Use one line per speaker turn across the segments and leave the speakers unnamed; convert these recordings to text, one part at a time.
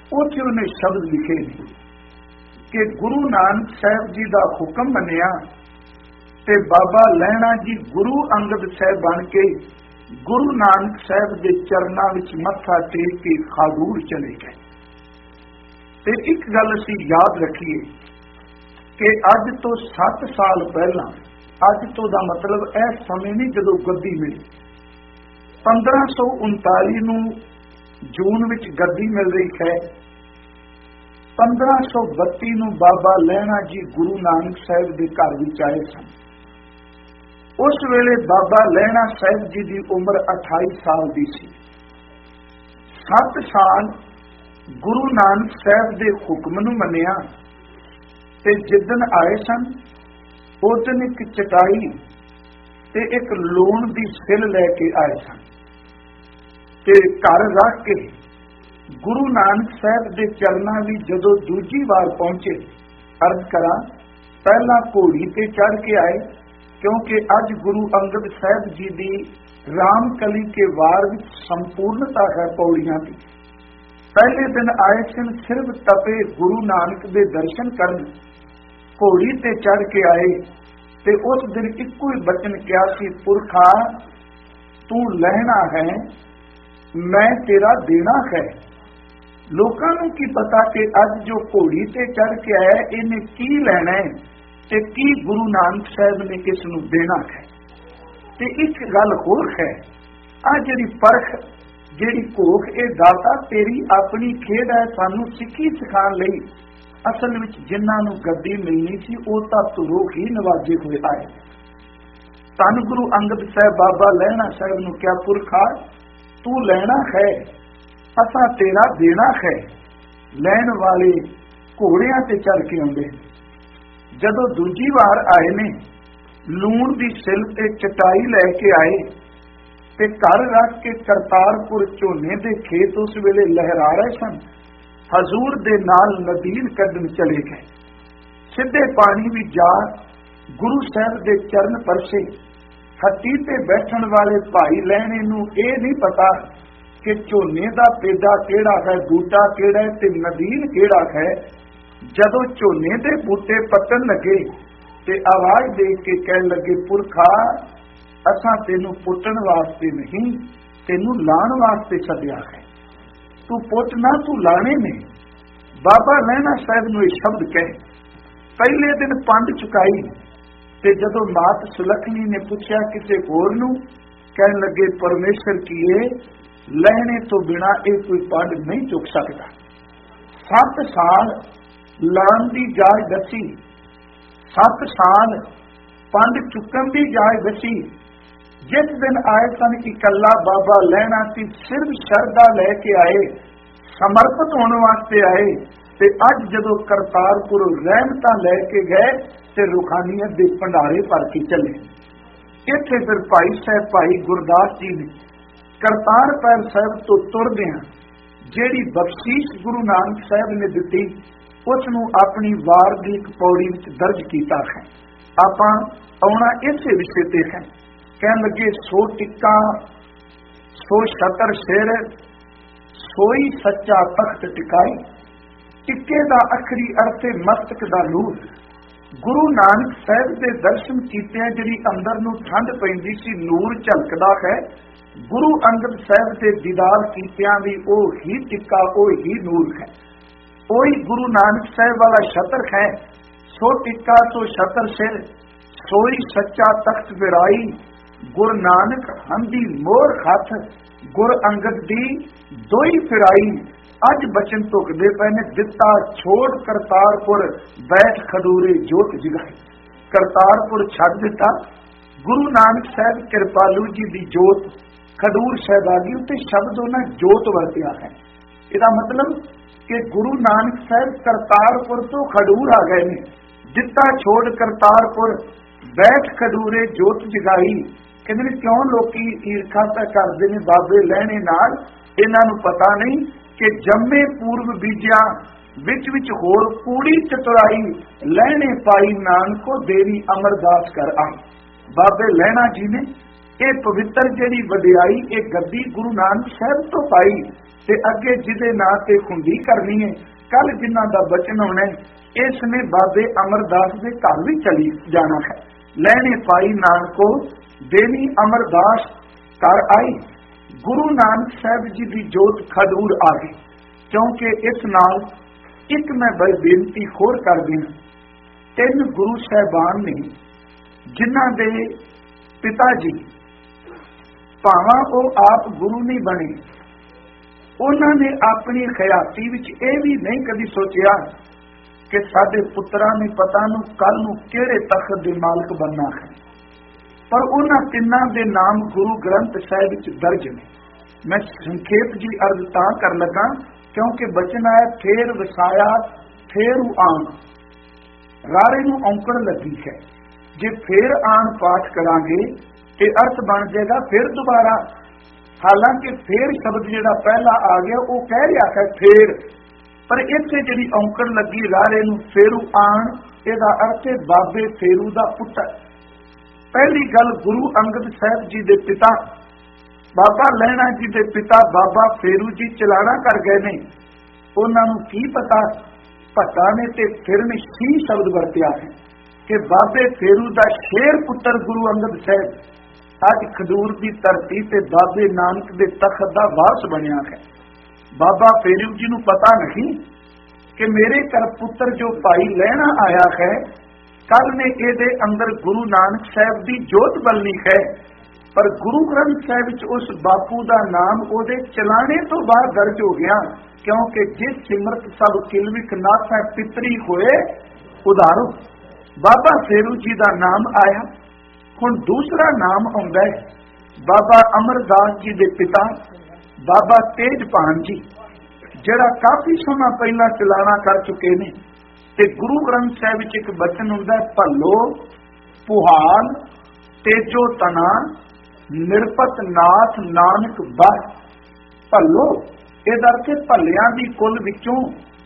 ਉੱਥੇ ਉਹਨੇ ਸ਼ਬਦ ਲਿਖੇ ਨੇ ਕਿ ਗੁਰੂ ਨਾਨਕ ਸਾਹਿਬ ਜੀ ਦਾ ਹੁਕਮ ਮੰਨਿਆ ਤੇ ਬਾਬਾ ਲਹਿਣਾ ਜੀ ਗੁਰੂ ਅੰਗਦ ਸਾਹਿਬ ਬਣ ਕੇ ਗੁਰੂ ਨਾਨਕ ਸਾਹਿਬ ਦੇ ਚਰਨਾਂ ਵਿੱਚ ਮੱਥਾ ਟੇਕ ਕੇ ਖਾਡੂਰ ਚਲੇ ਗਏ। ਤੇ ਇੱਕ ਗੱਲ ਅਸੀਂ ਯਾਦ ਰੱਖੀਏ ਕਿ ਅੱਜ ਤੋਂ 7 ਸਾਲ ਪਹਿਲਾਂ, ਅੱਜ ਤੋਂ ਦਾ ਮਤਲਬ ਇਹ ਸਮੇਂ ਨਹੀਂ ਜਦੋਂ ਗੱਦੀ ਮਿਲੀ, 1539 ਨੂੰ ਜੂਨ ਵਿੱਚ ਗੱਦੀ ਮਿਲ ਰਹੀ ਹੈ। 1532 ਨੂੰ ਬਾਬਾ ਲਹਿਣਾ ਜੀ ਗੁਰੂ ਨਾਨਕ ਸਾਹਿਬ ਦੇ ਘਰ ਵਿੱਚ ਆਏ ਸਨ। ਉਸ ਵੇਲੇ ਬਾਬਾ ਲਹਿਣਾ ਸਾਹਿਬ ਜੀ ਦੀ ਉਮਰ 28 ਸਾਲ ਦੀ ਸੀ। 7 ਸਾਲ ਗੁਰੂ ਨਾਨਕ ਸਾਹਿਬ ਦੇ ਹੁਕਮ ਨੂੰ ਮੰਨਿਆ ਤੇ ਜਿੱਦਣ ਆਏ ਸਨ ਉਸ ਦਿਨ ਇੱਕ ਚਟਾਈ ਤੇ ਇੱਕ ਲੂਣ ਦੀ ਸਿਲ ਲੈ ਕੇ ਆਏ ਸਨ ਤੇ ਘਰ ਰੱਖ ਕੇ ਗੁਰੂ ਨਾਨਕ ਸਾਹਿਬ ਦੇ ਚਰਨਾਂ ਵਿੱਚ ਜਦੋਂ ਦੂਜੀ ਵਾਰ ਪਹੁੰਚੇ, ਅਰਜ਼ ਕਰਾਂ ਪਹਿਲਾਂ ਘੋੜੀ ਤੇ ਚੜ੍ਹ ਕੇ ਆਏ, ਕਿਉਂਕਿ ਅੱਜ ਗੁਰੂ ਅੰਗਦ ਸਾਹਿਬ ਜੀ ਦੀ ਰਾਮਕਲੀ ਕੇ ਵਾਰ ਵਿੱਚ ਸੰਪੂਰਨਤਾ ਹੈ ਪੌੜੀਆਂ ਦੀ। ਪਹਿਲੇ ਦਿਨ ਆਏ ਸਨ ਸਿਰਫ ਤਪੇ ਗੁਰੂ ਨਾਨਕ ਦੇ ਦਰਸ਼ਨ ਕਰਨ, ਘੋੜੀ ਤੇ ਚੜ੍ਹ ਕੇ ਆਏ ਤੇ ਉਸ ਦਿਨ ਇੱਕੋ ਹੀ ਬਚਨ ਕਿਹਾ ਸੀ, ਪੁਰਖਾ ਤੂੰ ਲਹਿਣਾ ਹੈ, ਮੈਂ ਤੇਰਾ ਦੇਣਾ ਹੈ। ਲੋਕਾਂ ਨੂੰ ਕੀ ਪਤਾ ਕਿ ਅੱਜ ਜੋ ਘੋੜੀ ਤੇ ਚੜ੍ਹ ਕੇ ਆਇਆ ਇਹਨੇ ਕੀ ਲੈਣਾ ਹੈ ਤੇ ਕੀ ਗੁਰੂ ਨਾਨਕ ਸਾਹਿਬ ਨੇ ਕਿਸ ਨੂੰ ਦੇਣਾ ਹੈ। ਤੇ ਇੱਕ ਗੱਲ ਹੋਰ ਹੈ, ਆ ਜਿਹੜੀ ਪਰਖ, ਜਿਹੜੀ ਭੋਖ, ਇਹ ਦਾਤਾ ਤੇਰੀ ਆਪਣੀ ਖੇਡ ਹੈ ਸਾਨੂੰ ਸਿੱਖੀ ਸਿਖਾਉਣ ਲਈ। ਅਸਲ ਵਿੱਚ ਜਿਨ੍ਹਾਂ ਨੂੰ ਗੱਦੀ ਮਿਲਣੀ ਸੀ ਉਹ ਤਾਂ ਤੁਰੋ ਹੀ ਨਵਾਜੇ ਹੋਏ ਆਏ। ਧੰਨ ਗੁਰੂ ਅੰਗਦ ਸਾਹਿਬ ਬਾਬਾ ਲਹਿਣਾ ਸਾਹਿਬ ਨੂੰ ਕਿਹਾ, ਪੁਰਖਾ ਤੂੰ ਲੈਣਾ ਹੈ, ਅਸਾਂ ਤੇਰਾ ਦੇਣਾ ਹੈ। ਲੈਣ ਵਾਲੇ ਘੋੜਿਆਂ ਤੇ ਚੜ ਕੇ ਆਉਂਦੇ। ਜਦੋਂ ਦੂਜੀ ਵਾਰ ਆਏ ਨੇ, ਲੂਣ ਦੀ ਸਿਲ ਤੇ ਚਟਾਈ ਲੈ ਕੇ ਆਏ ਤੇ ਘਰ ਰੱਖ ਕੇ ਕਰਤਾਰਪੁਰ ਝੋਨੇ ਦੇ ਖੇਤ ਉਸ ਵੇਲੇ ਲਹਿਰਾ ਰਹੇ ਸਨ। ਹਜ਼ੂਰ ਦੇ ਨਾਲ ਨਦੀਨ ਕੱਢਣ ਚਲੇ ਗਏ। ਸਿੱਧੇ ਪਾਣੀ ਵਿੱਚ ਜਾ ਗੁਰੂ ਸਾਹਿਬ ਦੇ ਚਰਨ ਪਰਸੇ। ਹੱਟੀ ਤੇ ਬੈਠਣ ਵਾਲੇ ਭਾਈ ਲਹਿਣੇ ਨੂੰ ਇਹ ਨਹੀਂ ਪਤਾ ਕਿ ਝੋਨੇ ਦਾ ਪੇਡਾ ਕਿਹੜਾ ਹੈ, ਬੂਟਾ ਕਿਹੜਾ ਹੈ ਤੇ ਨਦੀਨ ਕਿਹੜਾ ਹੈ। ਜਦੋਂ ਝੋਨੇ ਦੇ ਬੂਟੇ ਪੱਟਣ ਲੱਗੇ ਤੇ ਆਵਾਜ਼ ਦੇ ਕੇ ਕਹਿਣ ਲੱਗੇ, ਪੁਰਖਾ ਅਸਾਂ ਤੈਨੂੰ ਪੁੱਟਣ ਵਾਸਤੇ ਨਹੀਂ, ਤੈਨੂੰ ਲਾਣ ਵਾਸਤੇ ਸੱਦਿਆ ਹੈ। ਤੂੰ ਪੁੱਟ ਨਾ, ਤੂੰ ਲਾਣੇ ਨੇ। ਬਾਬਾ ਲਹਿਣਾ ਸਾਹਿਬ ਨੂੰ ਇਹ ਸ਼ਬਦ ਕਹੇ। ਪਹਿਲੇ ਦਿਨ ਪੰਡ ਚੁਕਾਈ ਤੇ ਜਦੋਂ ਮਾਤ ਸੁਲੱਖਣੀ ਨੇ ਪੁੱਛਿਆ ਕਿਸੇ ਹੋਰ ਨੂੰ, ਕਹਿਣ ਲੱਗੇ ਪਰਮੇਸ਼ਰ ਕੀਏ ਲਹਿਣੇ ਤੋਂ ਬਿਨਾ ਇਹ ਕੋਈ ਪੰਡ ਨਹੀਂ ਚੁੱਕ ਸਕਦਾ। 7 ਸਾਲ ਲਾਣ ਦੀ ਜਾਚ ਦੱਸੀ, 7 ਸਾਲ ਪੰਡ ਚੁੱਕਣ ਦੀ ਜਾਚ ਦੱਸੀ। ਜਿਸ ਦਿਨ ਆਏ ਸਨ ਇਕੱਲਾ ਬਾਬਾ ਲਹਿਣਾ ਸੀ, ਸਿਰਫ ਸ਼ਰਧਾ ਲੈ ਕੇ ਆਏ, ਸਮਰਪਿਤ ਹੋਣ ਵਾਸਤੇ ਆਏ। ਤੇ ਅੱਜ ਜਦੋਂ ਕਰਤਾਰਪੁਰ ਰਹਿਮਤਾਂ ਲੈ ਕੇ ਗਏ ਤੇ ਰੂਹਾਨੀਅਤ ਦੇ ਭੰਡਾਰੇ ਭਰ ਕੇ ਚੱਲੇ। ਇੱਥੇ ਫਿਰ ਭਾਈ ਸਾਹਿਬ ਭਾਈ ਗੁਰਦਾਸ ਜੀ ਨੇ ਕਰਤਾਰਪੁਰ ਸਾਹਿਬ ਤੋਂ ਤੁਰਦਿਆਂ ਜਿਹੜੀ ਬਖਸ਼ੀਸ਼ ਗੁਰੂ ਨਾਨਕ ਸਾਹਿਬ ਨੇ ਦਿੱਤੀ ਉਸ ਨੂੰ ਆਪਣੀ ਵਾਰ ਦੀ ਇੱਕ ਪੌੜੀ ਵਿੱਚ ਦਰਜ ਕੀਤਾ ਹੈ। ਆਪਾਂ ਆਉਣਾ ਇਸੇ ਵਿਸ਼ੇ ਤੇ ਹੈ। ਕਹਿਣ ਲੱਗੇ, ਸੋ ਟਿੱਕਾ ਸੋ ਛਤਰ ਸਿਰ ਸੋਈ ਸੱਚਾ ਤਖਤ ਟਿਕਾਈ। ਟਿੱਕੇ ਦਾ ਅਖਰੀ ਅਰਥ ਹੈ ਮਸਤਕ ਦਾ ਨੂਰ। ਗੁਰੂ ਨਾਨਕ ਸਾਹਿਬ ਦੇ ਦਰਸ਼ਨ ਕੀਤਿਆਂ ਜਿਹੜੀ ਅੰਦਰ ਨੂੰ ਠੰਡ ਪੈਂਦੀ ਸੀ, ਨੂਰ ਝਲਕਦਾ ਹੈ। ਗੁਰੂ ਅੰਗਦ ਸਾਹਿਬ ਦੇ ਦੀਦਾਰ ਕੀਤਿਆਂ ਵੀ ਉਹ ਹੀ ਟਿੱਕਾ, ਉਹ ਹੀ ਨੂਰ ਹੈ। ਉਹੀ ਗੁਰੂ ਨਾਨਕ ਸਾਹਿਬ ਵਾਲਾ ਛਤਰ ਹੈ। ਸੋ ਟਿੱਕਾ ਸੋ ਛਤਰ ਸਿਰ ਸੋਈ ਸੱਚਾ ਤਖਤ ਵਿਰਾਈ। ਗੁਰ ਨਾਨਕ ਹੰਦੀ ਮੋਰ ਹੱਥ ਗੁਰ ਅੰਗਦ ਦੀ ਦੋਈ ਫਿਰਾਈ। ਅੱਜ ਬਚਨ ਧੁਕਦੇ ਪਏ ਨੇ, ਦਿੱਤਾ ਛੋੜ ਕਰਤਾਰਪੁਰ ਬੈਠ ਖਡੂਰੇ ਜੋਤ ਜਗਾਈ। ਕਰਤਾਰਪੁਰ ਛੱਡ ਦਿੱਤਾ, ਗੁਰੂ ਨਾਨਕ ਸਾਹਿਬ ਕਿਰਪਾਲੂ ਜੀ ਦੀ ਜੋਤ ਖਡੂਰ ਸਾਹਿਬ ਆ ਗਈ। ਉੱਤੇ ਸ਼ਬਦ ਉਹਨਾਂ ਜੋਤ ਵਰਤਿਆ ਹੈ। ਇਹਦਾ ਮਤਲਬ ਕਿ ਗੁਰੂ ਨਾਨਕ ਸਾਹਿਬ ਕਰਤਾਰਪੁਰ ਤੋਂ ਖਡੂਰ ਆ ਗਏ ਨੇ। ਦਿੱਤਾ ਛੋੜ ਕਰਤਾਰਪੁਰ ਬੈਠ ਖਡੂਰੇ ਜੋਤ ਜਗਾਈ। ਕਹਿੰਦੇ ਨੇ ਕਿਉਂ ਲੋਕੀ ਈਰਖਾ ਤਾਂ ਕਰਦੇ ਨੇ ਬਾਬੇ ਲਹਿਣੇ ਨਾਲ। ਇਹਨਾਂ ਨੂੰ ਪਤਾ ਨਹੀਂ ਕਿ ਜੰਮੇ ਪੂਰਬ ਬੀਜਿਆ ਵਿੱਚ ਵਿੱਚ ਹੋਰ ਕੂੜੀ ਚਤੁਰਾਈ। ਲਹਿਣੇ ਪਾਈ ਨਾਨਕੋ ਦੇਵੀ ਅਮਰਦਾਸ ਕਰ ਆਈ। ਬਾਬੇ ਲਹਿਣਾ ਜੀ ਨੇ ये पवित्र जिहड़ी वडियाई ये गद्दी गुरु नानक साहब तो पाई ते अगे जिहदे नां ते खुंडी करनी है। कल जिन्हां दा बचन होना है इसने बाबे अमरदास के घर भी चली जाना है। लैने पाई नानको देनी अमरदास कर आई, गुरु नानक साहब जी की जोत खडूर आ गई। क्योंकि इस नाल एक मैं बेनती होर कर देना, 3 गुरु साहबान ने जिन्हां दे पिता जी भावां वो आप गुरु नहीं बने, उन्होंने अपनी खयाती विच यह भी नहीं कभी सोचा कि साडे पुत्रा ने पता नूं कल नूं किहड़े तख्त दे मालिक बनना है। पर उन्हां तिन्हां दे नाम गुरु ग्रंथ साहिब विच दर्ज ने। मैं संखेप जी अर्ज तां कर लगा क्योंकि बचन आया फेर वसाया फेर आन, रारे नूं औंकड़ लगी है। जे फेर आन पाठ करांगे ते अर्थ बन जाएगा फिर दोबारा। हालांकि फेर शब्द जिहड़ा पहला आ गया वो कह रहा है फेर, पर इत्थे जिहड़ी औंकड़ लगी रारे नूं फेरू आन, इहदा अर्थ है बाबे फेरू दा पुत्तर। पहली गल गुरु अंगद साहब जी दे पिता बाबा लैणा जी दे पिता बाबा फेरू जी चलाना कर गए ने। उन्हां नूं की पता भट्टा ने ते फिर ने सी शब्द वरतिया है कि बाबे फेरू दा शेर पुत्तर गुरु अंगद साहब अज खडूर की धरती ते बाबे नानक दे तख्त दा वारस बनिया है। बाबा फेरू जी नूं पता नहीं कि मेरे घर पुत्र जो भाई लैणा आया है कल ने इहदे अंदर गुरु नानक साहब की जोत बलनी है। पर गुरु ग्रंथ साहिब विच उस बापू का नाम उहदे चलाने तो बाद दर्ज हो गया, क्योंकि जिस सिमरत सब किलविख नाथ पितरी होए उधारो बाबा फेरू जी का नाम आया। हुण दूसरा नाम आउंदा है बाबा अमरदास जी के पिता बाबा तेजपान जी, जिहड़ा काफी समा पहला चलाना कर चुके ने। ते गुरु ग्रंथ साहिब विच एक बचन हुंदा है भलो पुहाल तेजो तना निरपत नाथ नानक बर। भलो इहदा अर्थ भलियां दी कुल विचों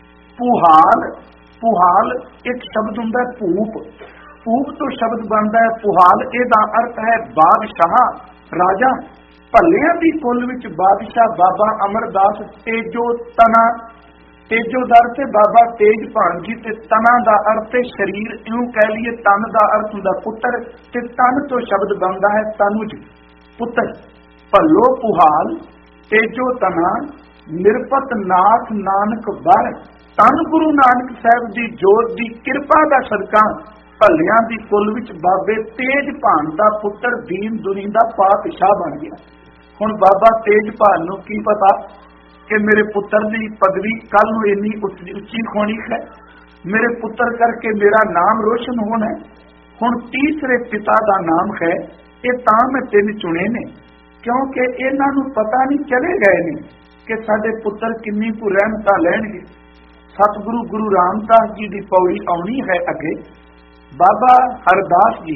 पुहाल, पुहाल एक शब्द हुंदा है भूप, भूप तो शब्द बनता है पुहाल, इहदा अर्थ है बादशाह राजा। भलियां दी कुल विच बादशाह बाबा अमरदास तेजो तना, तेजो दा अर्थ बाबा तेजपान जी ते तना दा अर्थ शरीर, इउं कह लीए तन दा अर्थ हुंदा पुत्र ते तन तो शब्द बनता है तनुज पुत्र। भलो पुहाल तेजो तना निरपत नाथ नानक बर। तन गुरु नानक साहब जी जोत की किरपा का सदका भलियां दी कुल विच बाबे तेजपान दा पुत्र दीन दुनी दा पातशाह बन गया। हुण बाबा तेजपान नूं की पता कि मेरे पुत्र की पदवी कल नूं इन्नी उच्ची होनी है, मेरे पुत्र करके मेरा नाम रोशन होना है। हुण तीसरे पिता का नाम है, ये तां मैं 3 चुने ने क्योंकि इन्हां नूं पता नहीं चले गए ने कि साडे पुत्र किन्नी कुछ रहमतां लैणगे। सतगुरु गुरु रामदास जी की पौड़ी आउणी है अगे। बाबा हरदास जी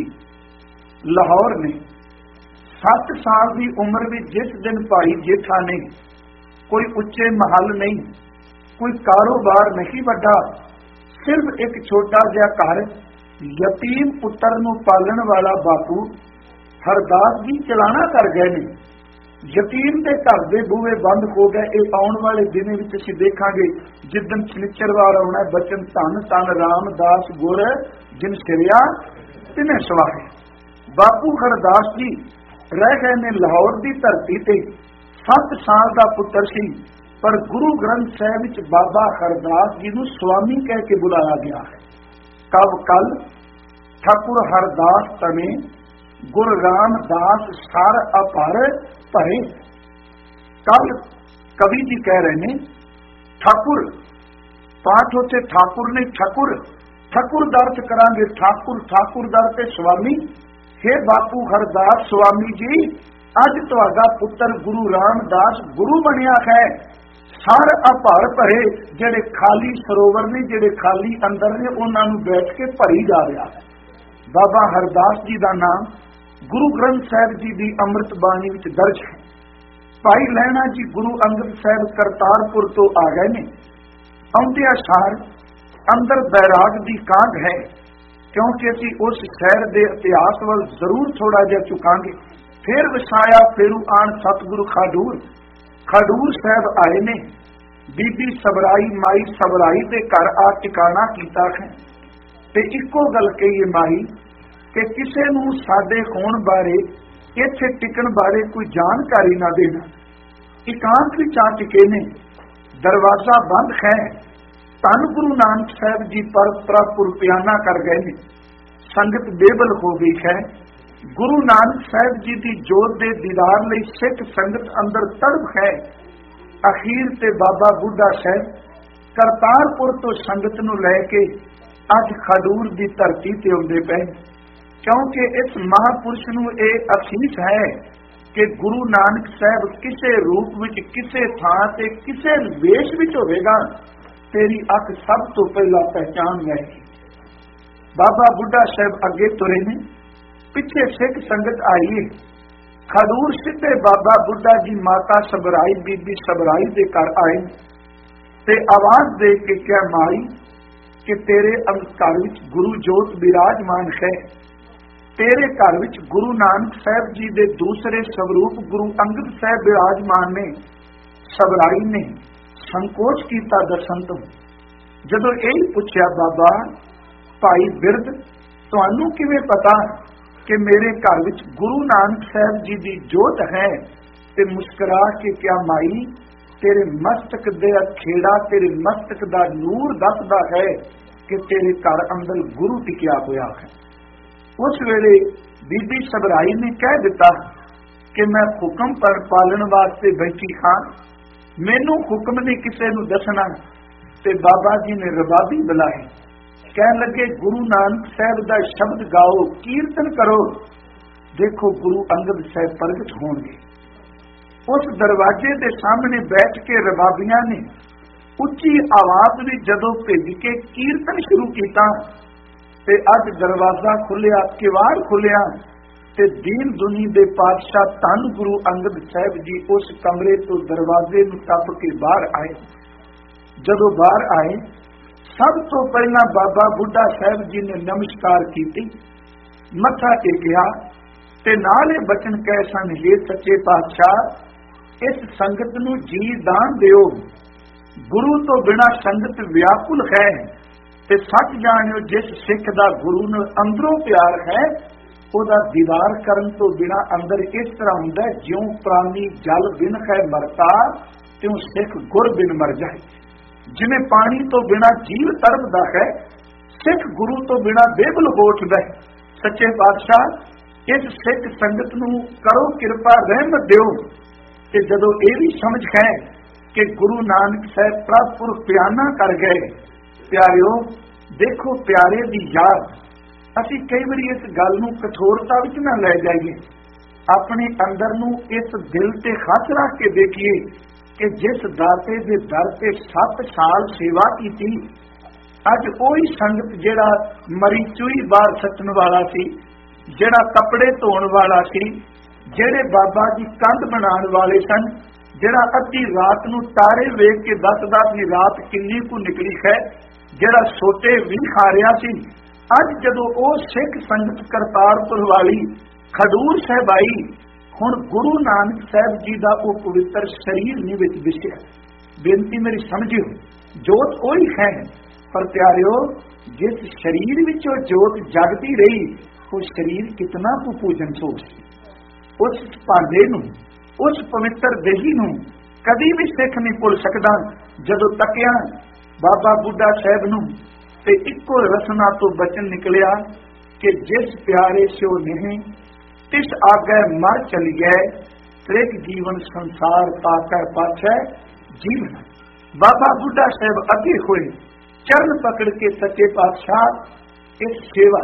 लाहौर ने 7 साल की उम्र में जिस दिन भाई जेठा ने कोई उच्चे महल नहीं, कोई कारोबार नहीं वड्डा, सिर्फ एक छोटा जिहा घर, यतीम पुत्र नूं पालण वाला बापू हरदास जी चलाना कर गए ने। यतीम के घर के बूहे बंद हो गए। ये आने वाले दिनों में असीं देखांगे जिदन शनिचरवार आउणा है, बचन धन धन रामदास गुर जिन सिरिया तिने सवाहे। बापू हरदास जी रह गए ने लाहौर की धरती ते। 7 साल का पुत्र सी, पर गुरु ग्रंथ साहिब विच बाबा हरदास जी नूं स्वामी कह के बुलाया गया है। कब कल ठाकुर हरदास तने गुर रामदास सर अपर भरे। कल कवि जी कह रहे ने ठाकुर, पाठ होते ठाकुर ने ठकुर, ठकुर दा अर्थ करांगे ठाकुर, ठाकुर दा अर्थ स्वामी। हे बापू हरदास स्वामी जी, अज तुहाडा पुत्र गुरु रामदास गुरु बनिया है। सर अभर भरे, जेड़े खाली सरोवर ने, जेड़े खाली अंदर ने, उन्हां नूं बैठ के भरी जा रहा है। बाबा हरदास जी का नाम गुरु ग्रंथ साहिब जी की अमृत बाणी विच दर्ज है। भाई लैणा जी गुरु अंगद साहिब करतारपुर तो आ गए ने। आउंदिया सार अंदर बैराग की कांड है, क्योंकि असीं उस शहर के इतिहास वाल जरूर थोड़ा जिहा चुकांगे फिर वसाया फेरू आन सतगुरु खाडूर। खडूर साहब आए ने, बीबी सबराई माई सबराई दे घर आ टिकाणा कीता है ते इक्को गल कही माई कि किसे नूं साडे होण बारे इत्थे टिकण बारे कोई जानकारी ना देना। एकांत विच आ टिके ने, दरवाजा बंद है। धन गुरु नानक साहब जी पर प्रभुर प्याना कर गए ने, संगत बेबल हो गई है। गुरु नानक साहब जी की जोत दे दीदार लई सिख संगत अंदर तड़प है। अखीर ते बाबा बुढ़ा साहब करतारपुर तो संगत नूं लैके अज खडूर की धरती ते आउंदे पे, क्योंकि इस महापुरुष नूं यह असीस है कि गुरु नानक साहब किसे रूप विच किसे थां ते किसे वेश विच होवेगा, तेरी अख सब तो पहला पहचान लैगी। बाबा बुढ़ा साहब अगे तुरे ने, पिछे सिख संगत आई है। खडूर सीधे बाबा बुढ़ा जी माता सबराई बीबी सबराई दे घर आए ते आवाज दे के क्या माई कि तेरे घर विच गुरु जोत विराजमान है। तेरे घर विच गुरु नानक साहब जी दे दूसरे स्वरूप गुरु अंगद साहब विराजमान ने। सबराई ने संकोच कीता दसन तो। जदों यही पूछया बाबा भाई बिरद तुहानू किवें पता कि मेरे घर विच गुरु नानक साहब जी की जोत है, ते मुस्कुरा के क्या माई तेरे मस्तक दे खेड़ा तेरे मस्तक दा नूर दसदा है कि तेरे घर अंदर गुरु टिकिया होया है। उस वेले बीबी सबराई ने कह दिता कि मैं हुक्म पर पालन वास्ते बैठी हाँ, मैनू हुक्म नहीं किसी नूं दसना। ते बाबा जी ने रबाबी बुलाए, कह लगे गुरु नानक साहब का शब्द गाओ, कीर्तन करो। देखो गुरु अंगद साहब प्रगट होंगे। उस दरवाजे के सामने बैठ के रबाबियां ने उच्ची आवाज में जदों भेज के कीर्तन शुरू किया ते अज दरवाजा खुलिया, किवाड़ खुलिया ते दीन दुनी दे पातशाह धन गुरु अंगद साहब जी उस कमरे तो दरवाजे नूं टप के बाहर आए। जदों बाहर आए सब तो पहला बाबा बुढ़ा साहब जी ने नमस्कार की, मत्था टेकिया ते नाले बचन कह सन, हे सच्चे पातशाह इस संगत नूं जी दान दिओ। गुरु तो बिना संगत व्याकुल है ते सच जाणिओ जिस सिख दा गुरु नाल अंदरों प्यार है ओदा दीदार करन तो बिना अंदर इस तरह हुंदा जिउं प्राणी जल बिन है मरता त्यों सिख गुर बिन मर जाए। जिमें पानी तो बिना जीव तड़पदा है, सिख गुरु तो बिना बेबल हो उठदा है। सच्चे पातशाह इस सिख संगत नूं करो किरपा रहमत दिओ। ते जदों यह भी समझ है कि गुरु नानक साहब प्रभुर प्याना कर गए। प्यारिओ देखो प्यारे दी याद असीं कई बारी इस गल नूं कठोरता विच ना लै जाइए, अपने अंदर नूं इस दिल ते हथ रख के देखिए कि जिस दाते दे दर ते 7 साल सेवा की, अज ओही संगत जिहड़ा मरी चूई बाहर सੱਟਣ वाला सी, जिहड़ा कपड़े धोण वाला सी, जिहड़े बाबा जी कंध बनाने वाले सन, जिहड़ा अद्धी रात नूं तारे वेख के दसदा सी रात किन्नी कु निकली है, जिहड़ा सोटे भी खा रहा सी, अज जदों ओ सिख संगत करतारपुर वाली खडूर साहब आई, हुण गुरु नानक साहब जी का वो पवित्र शरीर नहीं विच दिसिया। बेनती मेरी समझिओ, जोत वही है, पर प्यारिओ जिस शरीर विच वो जोत जगती रही वो शरीर कितना कु पूजन सोच सी। उस भांडे नूं उस पवित्र देही नूं कदी भी सिख नहीं भुल सकदा। जदों तकिया बाबा बुढ़ा साहब नूं ते इक्को रसना तो बचन निकलिया कि जिस प्यारे स्यो नहीं तिस आगे मर चली गए, त्रिक जीवन संसार पाकै पाछै जीवन। बाबा बुढ़ा साहब अगे हुए, चरण पकड़ के सच्चे पातशाह इस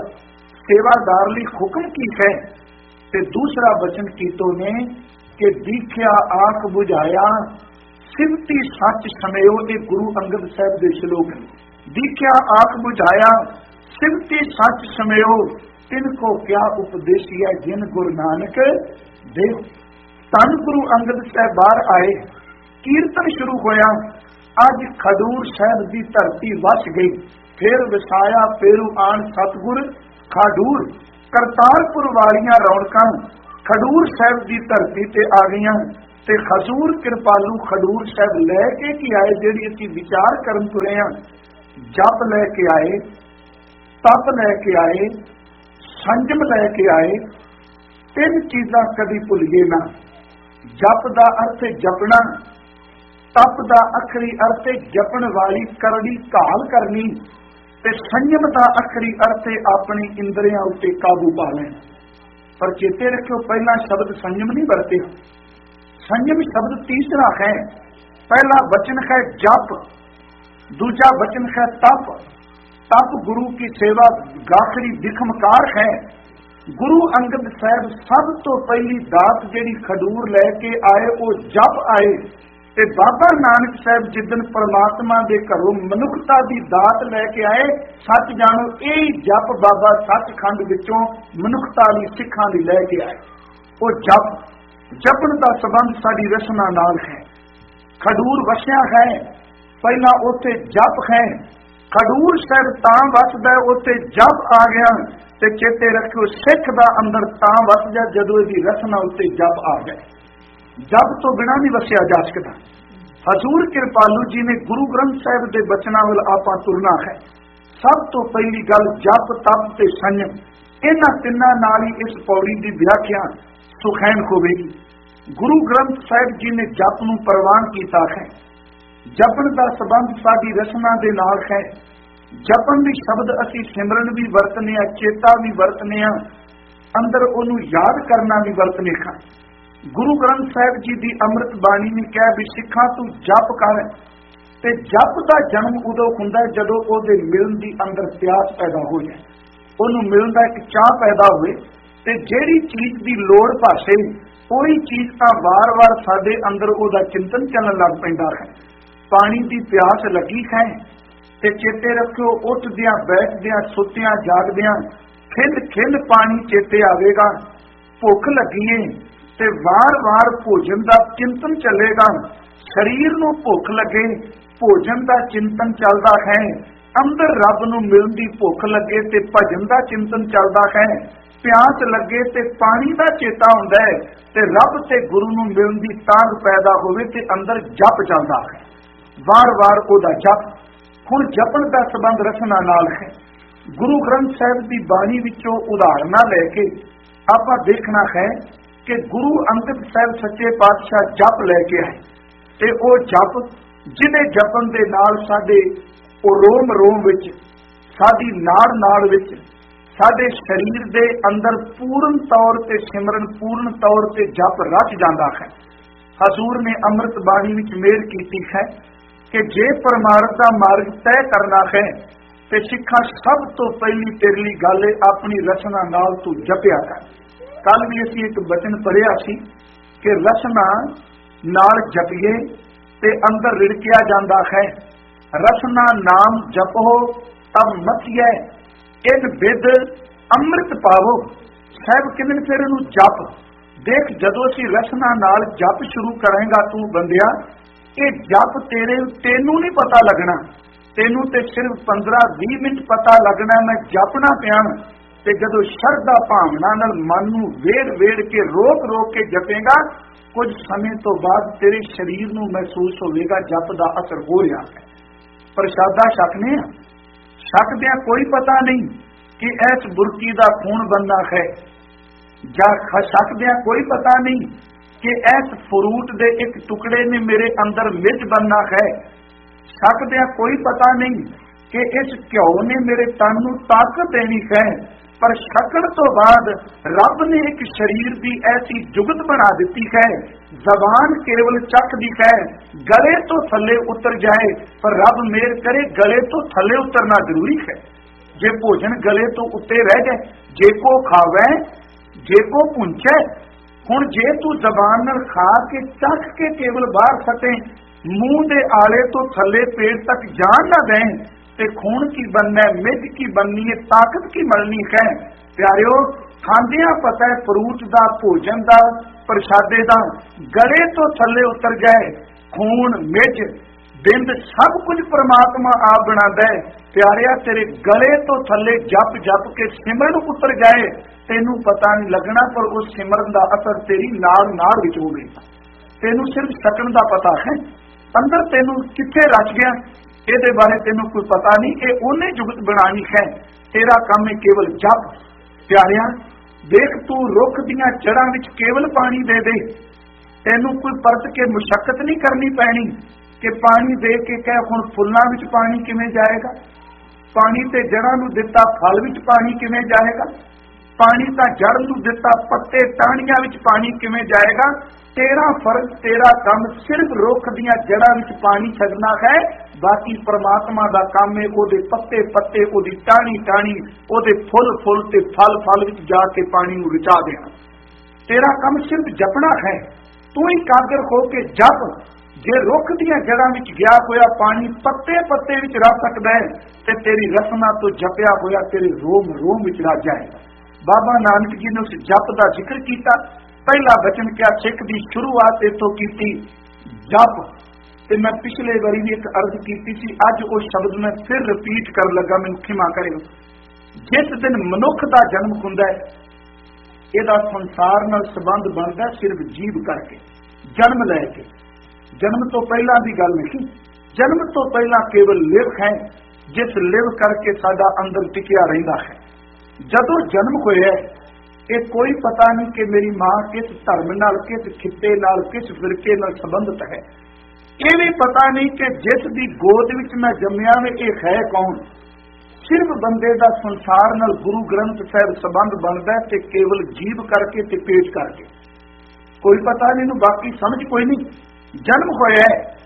सेवादार लई हुक्म की है। ते दूसरा वचन कीतो ने कि दीख्या आख बुझाया सिमती सच समयो। ये गुरु अंगद साहब के श्लोक है। दीख्या आख बुझाया सिमती सच समयो, इनको क्या उपदेशिया जिन गुरु नानक देव। धन गुरु अंगद साहब बाहर आए, कीर्तन शुरू होया। अज खडूर साहब की धरती वस गई। फिर वसाया फेरू आन सतगुर खाडूर। करतारपुर वालियां रौनकां खडूर साहिब की धरती ते आ गईयां ते हजूर कृपालू खडूर साहिब लैके की आए, जिहड़ी असीं विचार करन तुरे हां। जप लैके आए, तप लैके आए, संजम लैके आए। तीन चीज़ां कदी भुलिए ना। जप दा अर्थ जपना, तप दा अखरी अर्थ जपण वाली करड़ी घाल करनी, ते संयम दा अखरी अर्थ अपनी इंद्रियां उत्ते काबू पा लेना। पर चेते रखियो, पहला शब्द संयम नहीं वरते। संयम शब्द तीसरा है। पहला वचन है जप, दूजा वचन है तप। तप गुरु की सेवा गाखरी दिखमकार है। गुरु अंगद साहब सब तो पहली दात जिहड़ी खडूर लैके आए वो जप आए। ते बाबा नानक साहब जिदन परमात्मा दे घरों मनुखता दी दात लैके आए, सच जानो यही जप बाबा सचखंड विचों मनुखता लई सिखां लई लैके आए। वो जप, जपण दा संबंध साडी रसना नाल है। खडूर वसिया है, पहला उत्थे जप है। खडूर साहब तां वसदा उत्थे जप आ गया। ते चेते रखियो, सिख दा अंदर तां वस जा जदों इहदी रसना उत्ते जप आ जाए। जप तो बिना नहीं वसिया जा सकता। हजूर कृपालू जी ने गुरु ग्रंथ साहिब के बचनों वाल आपां तुरना है। सब तो पहली गल जप, तप ते संयम, इन्हां तिन्नां नाल ही इस पौड़ी की व्याख्या सुखैन होवेगी। गुरु ग्रंथ साहिब जी ने जप नूं प्रवान कीता है। जपण दा संबंध साडी रसना दे नाल है। जपण दी शब्द असीं सिमरन भी वरतने आ, चेता भी वरतने आ, अंदर उहनूं याद करना भी वरतने हां। गुरु ग्रंथ साहिब जी की अमृत बाणी ने कहा भी सिखा तू जप कर। ते जप का जन्म उदों हुंदा जदों उहदे मिलण दी अंदर प्यास पैदा हो जाए, उहनूं मिलण दा एक चाह पैदा होए। ते जिहड़ी चीज़ की लोड़ भाषे कोई चीज़ तां वार-वार साडे अंदर उहदा चिंतन चलण लग पैंदा है। पानी की प्यास लगी है ते चेते रखियो, उठदियां बैठदियां सुत्तियां जागदियां खिल खिल पानी चेते आवेगा। भुख लगी है ते वार-वार भोजन का चिंतन चलेगा। शरीर नूं भुख लगे, भोजन का चिंतन चलता है। अंदर रब नूं मिलण दी भुख लगे ते भजन का चिंतन चलता है। प्यास लगे ते पानी का चेता हुंदा है ते रब ते गुरु नूं मिलण दी तांघ पैदा होवे ते अंदर जप चलता है। वार-वार ओहदा जप। हुण जपण दा संबंध रसना नाल है। गुरु ग्रंथ साहिब की बाणी विचों उदाहरणां लैके आपां देखना है कि गुरु अंगद साहिब सच्चे पातशाह जप लैके आए ते वो जप जिहदे जपण दे नाल साडे रोम रोम विच, साडी नाड़ नाड़ विच, साडे शरीर दे अंदर पूर्ण तौर ते सिमरन, पूर्ण तौर ते जप रच जांदा है। हजूर ने अमृत बाणी विच मेहर कीती है कि जे परमार्थ दा मार्ग तय करना है ते सिखा सब तो पहली तेरली गल अपनी रचना नाल तू जपिया कर। कल भी असीं एक बचन पढ़िया सी कि रचना नाल जपिए ते अंदर रिड़किया जांदा है। रचना नाम जपो तब मथिए, इन विद अमृत पावो। साहब किन्ने फिर इहनूं जप देख, जदों असीं रचना नाल जप शुरू करेंगा तू बंदिया, ये जप तेनू नहीं पता लगना। तेनू ते सिर्फ 15-20 मिनट पता लगना मैं जपना पिया। ते जदों शरधा भावना नाल मन नूं वेड़ के रोक के जपेगा, कुछ समय तो बाद तेरे शरीर नूं महसूस होवेगा जप दा असर हो रहा है। प्रसादा छकने आ, छकदियां कोई पता नहीं कि इस बुरकी दा खून बनना है, जां छकदियां कोई पता नहीं कि इस फ्रूट दे एक टुकड़े ने मेरे अंदर मिर्च बनना है। छकदियां कोई पता नहीं कि इस घ्यो ने मेरे तन नूं ताकत देनी है। पर छकण तो बाद रब ने एक शरीर की ऐसी जुगत बना दी है, जबान केवल चखदी है, गले तो थले उतर जाए, पर रब मेहर करे गले तो थले उतरना जरूरी है। जे भोजन गले तो उत्ते रह जाए, जे को खावे जे को पुंचे। हुण जे तू जबान नाल खा के चख के केवल बाहर सटे, मूंह दे आले तो थले पेट तक जान ना दें, ते खून की बनना है, मिर्च की बननी है, ताकत की मलनी है। प्यारिओ, खांदियां पता है फ्रूट दा, भोजन दा, प्रसादे दा, गले तो थले उतर जाए खून मिर्च, ਬਿੰਦ ਸਭ ਕੁਝ ਪ੍ਰਮਾਤਮਾ ਆਪ ਬਣਾਉਂਦਾ ਹੈ। ਪਿਆਰਿਆ, ਤੇਰੇ ਗਲੇ ਤੋਂ ਥੱਲੇ ਜਪ ਜਪ ਕੇ ਸਿਮਰਨ ਉਤਰ ਜਾਏ, ਤੈਨੂੰ ਪਤਾ ਨਹੀਂ ਲੱਗਣਾ, ਪਰ ਉਸ ਸਿਮਰਨ ਦਾ ਅਸਰ ਤੇਰੀ ਨਾੜ ਨਾੜ ਵਿੱਚ ਹੋਵੇਗਾ। ਤੈਨੂੰ ਸਿਰਫ ਸਕਣ ਦਾ ਪਤਾ ਹੈ, ਅੰਦਰ ਤੈਨੂੰ ਕਿੱਥੇ ਰਚ ਗਿਆ ਇਹਦੇ ਬਾਰੇ ਤੈਨੂੰ ਕੋਈ ਪਤਾ ਨਹੀਂ। ਇਹ ਉਹਨੇ ਜੁਗਤ ਬਣਾਣੀ ਹੈ, ਤੇਰਾ ਕੰਮ ਹੈ ਕੇਵਲ ਜਪ। ਪਿਆਰਿਆ, ਦੇਖ ਤੂੰ ਰੁੱਖ ਦੀਆਂ ਜੜ੍ਹਾਂ ਵਿੱਚ ਕੇਵਲ ਪਾਣੀ ਦੇ ਦੇ, ਤੈਨੂੰ ਕੋਈ ਪਰਤ ਕੇ ਮੁਸ਼ੱਕਤ ਨਹੀਂ ਕਰਨੀ ਪੈਣੀ ਕਿ ਪਾਣੀ ਦੇ ਕੇ ਕਹਿ ਹੁਣ ਫੁੱਲਾਂ ਵਿੱਚ ਪਾਣੀ ਕਿਵੇਂ ਜਾਏਗਾ, ਪਾਣੀ ਤੇ ਜੜ੍ਹਾਂ ਨੂੰ ਦਿੱਤਾ ਫਲ ਵਿੱਚ ਪਾਣੀ ਕਿਵੇਂ ਜਾਏਗਾ, ਪਾਣੀ ਤਾਂ ਜੜ ਨੂੰ ਦਿੱਤਾ ਪੱਤੇ ਟਾਹਣੀਆਂ ਵਿੱਚ ਪਾਣੀ ਕਿਵੇਂ ਜਾਏਗਾ। ਤੇਰਾ ਫਰਜ਼, ਤੇਰਾ ਕੰਮ ਸਿਰਫ ਰੁੱਖ ਦੀਆਂ ਜੜ੍ਹਾਂ ਵਿੱਚ ਪਾਣੀ ਛੱਡਣਾ ਹੈ, ਬਾਕੀ ਪਰਮਾਤਮਾ ਦਾ ਕੰਮ ਹੈ ਉਹਦੇ ਪੱਤੇ ਪੱਤੇ, ਉਹਦੀ ਟਾਹਣੀ ਟਾਹਣੀ, ਉਹਦੇ ਫੁੱਲ ਫੁੱਲ ਤੇ ਫਲ ਫਲ ਵਿੱਚ ਜਾ ਕੇ ਪਾਣੀ ਨੂੰ ਰਚਾ ਦੇਣਾ। ਤੇਰਾ ਕੰਮ ਸਿਰਫ ਜਪਣਾ ਹੈ। ਤੂੰ ਹੀ ਕਾਦਰ ਹੋ ਕੇ ਜਪ। ਜੇ ਰੁੱਖ ਦੀਆਂ ਜੜ੍ਹਾਂ ਵਿੱਚ ਗਿਆ ਹੋਇਆ ਪਾਣੀ ਪੱਤੇ ਪੱਤੇ ਵਿੱਚ ਰਚ ਸਕਦਾ ਹੈ, ਤੇ ਤੇਰੀ ਰਸਨਾ ਤੋਂ ਜਪਿਆ ਹੋਇਆ ਤੇਰੇ ਰੋਮ ਰੋਮ ਵਿੱਚ ਰਚ ਜਾਏਗਾ। ਬਾਬਾ ਨਾਨਕ ਜੀ ਨੇ ਉਸ ਜਪ ਦਾ ਜ਼ਿਕਰ ਕੀਤਾ। ਪਹਿਲਾ ਬਚਨ ਕਿਹਾ, ਸਿੱਖ ਦੀ ਸ਼ੁਰੂਆਤ ਇੱਥੋਂ ਕੀਤੀ, ਜਪ। ਤੇ ਮੈਂ ਪਿਛਲੇ ਵਾਰੀ ਵੀ ਇੱਕ ਅਰਜ਼ ਕੀਤੀ ਸੀ, ਅੱਜ ਉਹ ਸ਼ਬਦ ਮੈਂ ਫਿਰ ਰਿਪੀਟ ਕਰਨ ਲੱਗਾ, ਮੈਨੂੰ ਖਿਮਾ ਕਰਿਓ। ਜਿਸ ਦਿਨ ਮਨੁੱਖ ਦਾ ਜਨਮ ਹੁੰਦਾ ਹੈ, ਇਹਦਾ ਸੰਸਾਰ ਨਾਲ ਸੰਬੰਧ ਬਣਦਾ ਸਿਰਫ ਜੀਵ ਕਰਕੇ, ਜਨਮ ਲੈ ਕੇ। ਜਨਮ ਤੋਂ ਪਹਿਲਾਂ ਦੀ ਗੱਲ ਨਹੀਂ, ਜਨਮ ਤੋਂ ਪਹਿਲਾਂ ਕੇਵਲ ਲਿਵ ਹੈ, ਜਿਸ ਲਿਵ ਕਰਕੇ ਸਾਡਾ ਅੰਦਰ ਟਿਕਿਆ ਰਹਿੰਦਾ ਹੈ। ਜਦੋਂ ਜਨਮ ਹੋਇਆ, ਇਹ ਕੋਈ ਪਤਾ ਨਹੀਂ ਕਿ ਮੇਰੀ ਮਾਂ ਕਿਸ ਧਰਮ ਨਾਲ, ਕਿਸ ਖਿੱਤੇ ਨਾਲ, ਕਿਸ ਫਿਰਕੇ ਨਾਲ ਸੰਬੰਧਿਤ ਹੈ। ਇਹ ਵੀ ਪਤਾ ਨਹੀਂ ਕਿ ਜਿਸ ਦੀ ਗੋਦ ਵਿੱਚ ਮੈਂ ਜੰਮਿਆ ਵੇ ਇਹ ਹੈ ਕੌਣ। ਸਿਰਫ ਬੰਦੇ ਦਾ ਸੰਸਾਰ ਨਾਲ ਗੁਰੂ ਗ੍ਰੰਥ ਸਾਹਿਬ ਸੰਬੰਧ ਬਣਦਾ ਤੇ ਕੇਵਲ ਜੀਵ ਕਰਕੇ ਤੇ ਪੇਟ ਕਰਕੇ, ਕੋਈ ਪਤਾ ਨਹੀਂ, ਨੂੰ ਬਾਕੀ ਸਮਝ ਕੋਈ ਨਹੀਂ। ਜਨਮ ਹੋਇਆ,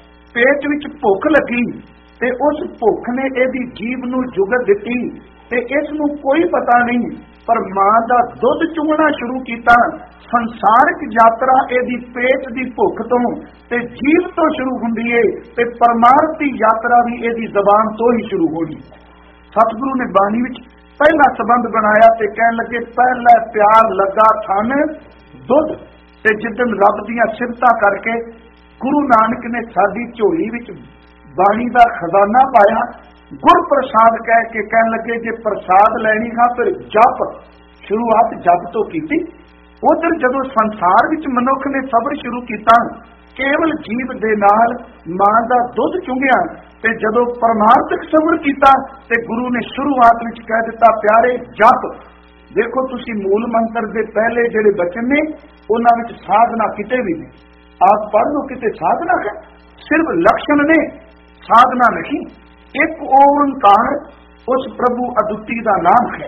ਪੇਟ ਵਿੱਚ ਭੁੱਖ ਲੱਗੀ ਤੇ ਉਸ ਭੁੱਖ ਨੇ ਇਹਦੀ ਜੀਵ ਨੂੰ ਜੁਗਤ ਦਿੱਤੀ ਤੇ ਇਸ ਨੂੰ ਕੋਈ ਪਤਾ ਨਹੀਂ, ਪਰ ਮਾਂ ਦਾ ਦੁੱਧ ਚੁੰਘਣਾ ਸ਼ੁਰੂ ਕੀਤਾ। ਸੰਸਾਰਿਕ ਯਾਤਰਾ ਇਹਦੀ ਪੇਟ ਦੀ ਭੁੱਖ ਤੋਂ ਤੇ ਜੀਵ ਤੋਂ ਸ਼ੁਰੂ ਹੁੰਦੀ ਏ, ਤੇ ਪਰਮਾਰਥ ਦੀ ਯਾਤਰਾ ਵੀ ਇਹਦੀ ਜ਼ਬਾਨ ਤੋਂ ਹੀ ਸ਼ੁਰੂ ਹੋਣੀ। ਸਤਿਗੁਰੂ ਨੇ ਬਾਣੀ ਵਿੱਚ ਪਹਿਲਾ ਸੰਬੰਧ ਬਣਾਇਆ ਤੇ ਕਹਿਣ ਲੱਗੇ, ਪਹਿਲਾ ਪਿਆਰ ਲੱਗਾ ਥਨ ਦੁੱਧ। ਤੇ ਜਿੱਦਣ ਰੱਬ ਦੀਆਂ ਸਿਫਤਾਂ ਕਰਕੇ ਗੁਰੂ ਨਾਨਕ ਨੇ ਸਾਡੀ ਝੋਲੀ ਵਿੱਚ ਬਾਣੀ ਦਾ ਖਜ਼ਾਨਾ ਪਾਇਆ, ਗੁਰ ਪ੍ਰਸਾਦ ਕਹਿ ਕੇ ਕਹਿਣ ਲੱਗੇ, ਜੇ ਪ੍ਰਸਾਦ ਲੈਣੀ ਹਾਂ ਫਿਰ ਜਪ। ਸ਼ੁਰੂਆਤ ਜਪ ਤੋਂ ਕੀਤੀ। ਉਧਰ ਜਦੋਂ ਸੰਸਾਰ ਵਿੱਚ ਮਨੁੱਖ ਨੇ ਸਬਰ ਸ਼ੁਰੂ ਕੀਤਾ, ਕੇਵਲ ਜੀਵ ਦੇ ਨਾਲ ਮਾਂ ਦਾ ਦੁੱਧ ਚੁੰਘਿਆ, ਤੇ ਜਦੋਂ ਪਰਮਾਰਥਕ ਸਬਰ ਕੀਤਾ ਤੇ ਗੁਰੂ ਨੇ ਸ਼ੁਰੂਆਤ ਵਿੱਚ ਕਹਿ ਦਿੱਤਾ, ਪਿਆਰੇ ਜਪ। ਦੇਖੋ ਤੁਸੀਂ ਮੂਲ ਮੰਤਰ ਦੇ ਪਹਿਲੇ ਜਿਹੜੇ ਬਚਨ ਨੇ, ਉਹਨਾਂ ਵਿੱਚ ਸਾਧਨਾ ਕਿਤੇ ਵੀ ਨਹੀਂ। ਆਪ ਪੜ੍ਹ ਲਓ, ਕਿਤੇ ਸਾਧਨਾ ਹੈ, ਸਿਰਫ ਲਕਸ਼ਣ ਨੇ, ਸਾਧਨਾ ਨਹੀਂ। ਇੱਕ ਓੰਕਾਰ ਉਸ ਪ੍ਰਭੂ ਅਦੁੱਤੀ ਦਾ ਨਾਮ ਹੈ।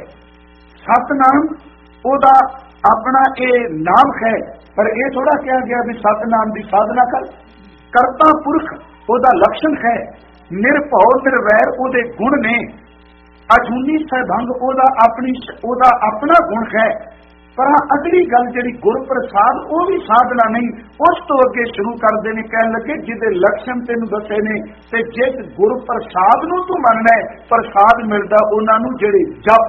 ਸਤਨਾਮ ਉਹਦਾ ਆਪਣਾ ਇਹ ਨਾਮ ਹੈ, ਪਰ ਇਹ ਥੋੜਾ ਕਿਹਾ ਗਿਆ ਵੀ ਸਤਨਾਮ ਦੀ ਸਾਧਨਾ ਕਰ। ਕਰਤਾ ਪੁਰਖ ਉਹਦਾ ਲਕਸ਼ਣ ਹੈ, ਨਿਰਭਉ ਨਿਰਵੈਰ ਉਹਦੇ ਗੁਣ ਨੇ, ਅਜੂਨੀ ਸਹਿਭੰਗ ਉਹਦਾ ਆਪਣਾ ਗੁਣ ਹੈ। ਪਰ ਅਗਲੀ ਗੱਲ ਜਿਹੜੀ ਗੁਰ ਪ੍ਰਸਾਦ, ਉਹ ਵੀ ਸਾਧਨਾ ਨਹੀਂ। ਉਸ ਤੋਂ ਅੱਗੇ ਸ਼ੁਰੂ ਕਰਦੇ ਨੇ, ਕਹਿਣ ਲੱਗੇ ਜਿਹਦੇ ਲਕਸ਼ਣ ਤੈਨੂੰ ਦੱਸੇ ਨੇ, ਤੇ ਜਿਸ ਗੁਰ ਪ੍ਰਸਾਦ ਨੂੰ ਤੂੰ ਮੰਨਣਾ, ਪ੍ਰਸਾਦ ਮਿਲਦਾ ਉਹਨਾਂ ਨੂੰ ਜਿਹੜੇ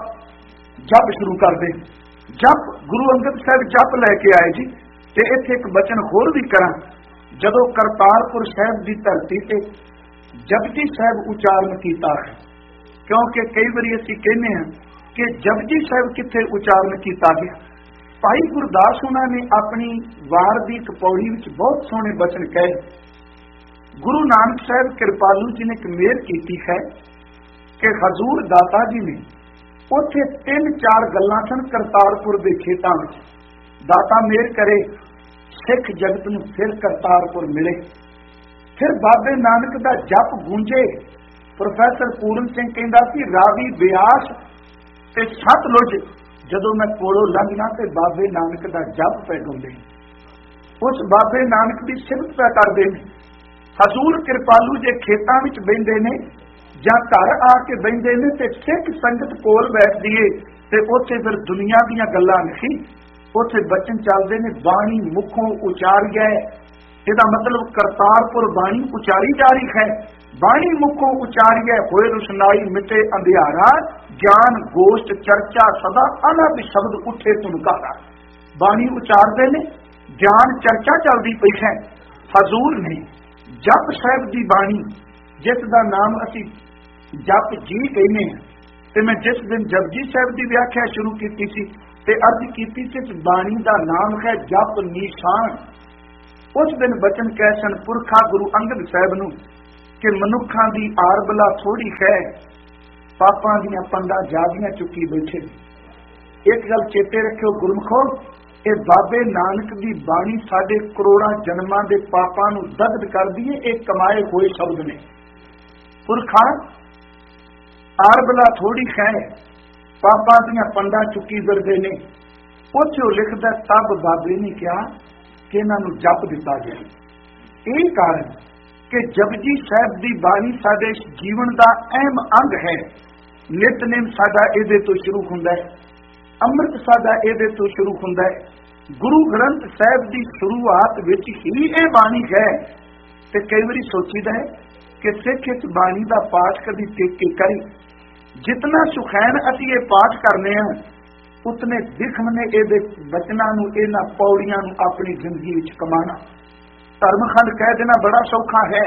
ਜਪ ਸ਼ੁਰੂ ਕਰਦੇ। ਜਪ ਗੁਰੂ ਅੰਗਦ ਸਾਹਿਬ ਜਪ ਲੈ ਕੇ ਆਏ ਜੀ। ਤੇ ਇੱਥੇ ਇੱਕ ਬਚਨ ਹੋਰ ਵੀ ਕਰਾਂ, ਜਦੋਂ ਕਰਤਾਰਪੁਰ ਸਾਹਿਬ ਦੀ ਧਰਤੀ ਤੇ ਜਪਜੀ ਸਾਹਿਬ ਉਚਾਰਨ ਕੀਤਾ ਹੈ, ਕਿਉਂਕਿ ਕਈ ਵਾਰੀ ਅਸੀਂ ਕਹਿੰਦੇ ਹਾਂ ਕਿ ਜਪਜੀ ਸਾਹਿਬ ਕਿੱਥੇ ਉਚਾਰਨ ਕੀਤਾ ਗਿਆ। ਭਾਈ ਗੁਰਦਾਸ ਉਹਨਾਂ ਨੇ ਆਪਣੀ ਵਾਰ ਦੀ ਇੱਕ ਪੌੜੀ ਵਿੱਚ ਬਹੁਤ ਸੋਹਣੇ ਬਚਨ ਕਹੇ। ਗੁਰੂ ਨਾਨਕ ਸਾਹਿਬ ਕਿਰਪਾਲੂ ਜੀ ਨੇ ਇੱਕ ਮਿਹਰ ਕੀਤੀ ਹੈ ਕਿ ਹਜ਼ੂਰ ਦਾਤਾ ਜੀ ਨੇ ਉੱਥੇ 3-4 ਗੱਲਾਂ ਸਨ ਕਰਤਾਰਪੁਰ ਦੇ ਖੇਤਾਂ ਵਿੱਚ। ਦਾਤਾ ਮਿਹਰ ਕਰੇ, ਸਿੱਖ ਜਗਤ ਨੂੰ ਫਿਰ ਕਰਤਾਰਪੁਰ ਮਿਲੇ, ਫਿਰ ਬਾਬੇ ਨਾਨਕ ਦਾ ਜਪ ਗੂੰਜੇ। ਪ੍ਰੋਫੈਸਰ ਪੂਰਨ ਸਿੰਘ ਕਹਿੰਦਾ ਸੀ, ਰਾਵੀ ਬਿਆਸ ਤੇ ਸਤਲੁਜ ਜਦੋਂ ਮੈਂ ਕੋਲੋਂ ਲੰਘਣਾ ਤੇ ਬਾਬੇ ਨਾਨਕ ਦਾ ਜਪ ਪੈ ਗਾਉਂਦੇ, ਉਸ ਬਾਬੇ ਨਾਨਕ ਦੀ ਸਿਫਤ ਪੈ ਕਰਦੇ ਨੇ। ਹਜ਼ੂਰ ਕਿਰਪਾਲੂ ਜੇ ਖੇਤਾਂ ਵਿੱਚ ਬਹਿੰਦੇ ਨੇ ਜਾਂ ਘਰ ਆ ਕੇ ਬਹਿੰਦੇ ਨੇ ਤੇ ਸਿੱਖ ਸੰਗਤ ਕੋਲ ਬੈਠਦੀ ਏ, ਤੇ ਉੱਥੇ ਫਿਰ ਦੁਨੀਆ ਦੀਆਂ ਗੱਲਾਂ ਨਹੀਂ, ਉੱਥੇ ਬਚਨ ਚੱਲਦੇ ਨੇ, ਬਾਣੀ ਮੁਖੋਂ ਉਚਾਰੀਐ। ਇਹਦਾ ਮਤਲਬ ਕਰਤਾਰਪੁਰ ਬਾਣੀ ਉਚਾਰੀ ਜਾ ਰਹੀ ਹੈ। ਬਾਣੀ ਮੁਖੋਂ ਉਚਾਰੀਐ ਹੋਏ ਰੁਸ਼ਨਾਈ ਮਿਟੇ ਅੰਧਿਆਰਾ, ਗਿਆਨ ਗੋਸ਼ਟ ਚਰਚਾ ਸਦਾ ਅਨਹਦ ਸ਼ਬਦ ਉੱਠੇ ਤੁਨਕਾਰਾ। ਬਾਣੀ ਉਚਾਰਦੇ ਨੇ, ਗਿਆਨ ਚਰਚਾ ਚੱਲਦੀ ਪਈ ਹੈ। ਹਜ਼ੂਰ ਨੇ ਜਪ ਸਾਹਿਬ ਦੀ ਬਾਣੀ जिस दा नाम असी जप जी कहने हैं। ते मैं जिस दिन जपजी साहब की व्याख्या शुरू की सी ते अर्ज की बाणी का नाम है जप निशान। उस दिन बचन कह सन पुरखा गुरु अंगद साहब नूं कि मनुखा की आरबला थोड़ी है, पापां दियां पंडां जादियां चुकी बैठे। एक गल चेते रखियो गुरमुखो, ये बाबे नानक की बाणी साडे करोड़ां जन्मां दे पापां नूं दग्ध कर दी है। ये कमाए हुए शब्द ने। पुरखा आरबला थोड़ी है, पापा दियां पंडां चुकी फिरदे ने। उत्थे वो लिखदा तब बाबे ने कहा कि इन्हां नूं जप दिता जाए। यही कारण कि जपजी साहब की बाणी साडे जीवन का अहम अंग है। नितनेम साडा इहदे तो शुरू हुंदा है, अमृत साडा इहदे तो शुरू हुंदा है। गुरु ग्रंथ साहब की शुरुआत विच ही यह बाणी है। ते कई बारी सोचीदा है कि सिख इस बाणी का पाठ कभी टेक के करी। जितना सुखैन असी ये पाठ करने हैं, उतने दिखम ने ये बचना इन्हां पौड़ियां अपनी जिंदगी विच कमाना। धर्मखंड कह देना बड़ा सौखा है,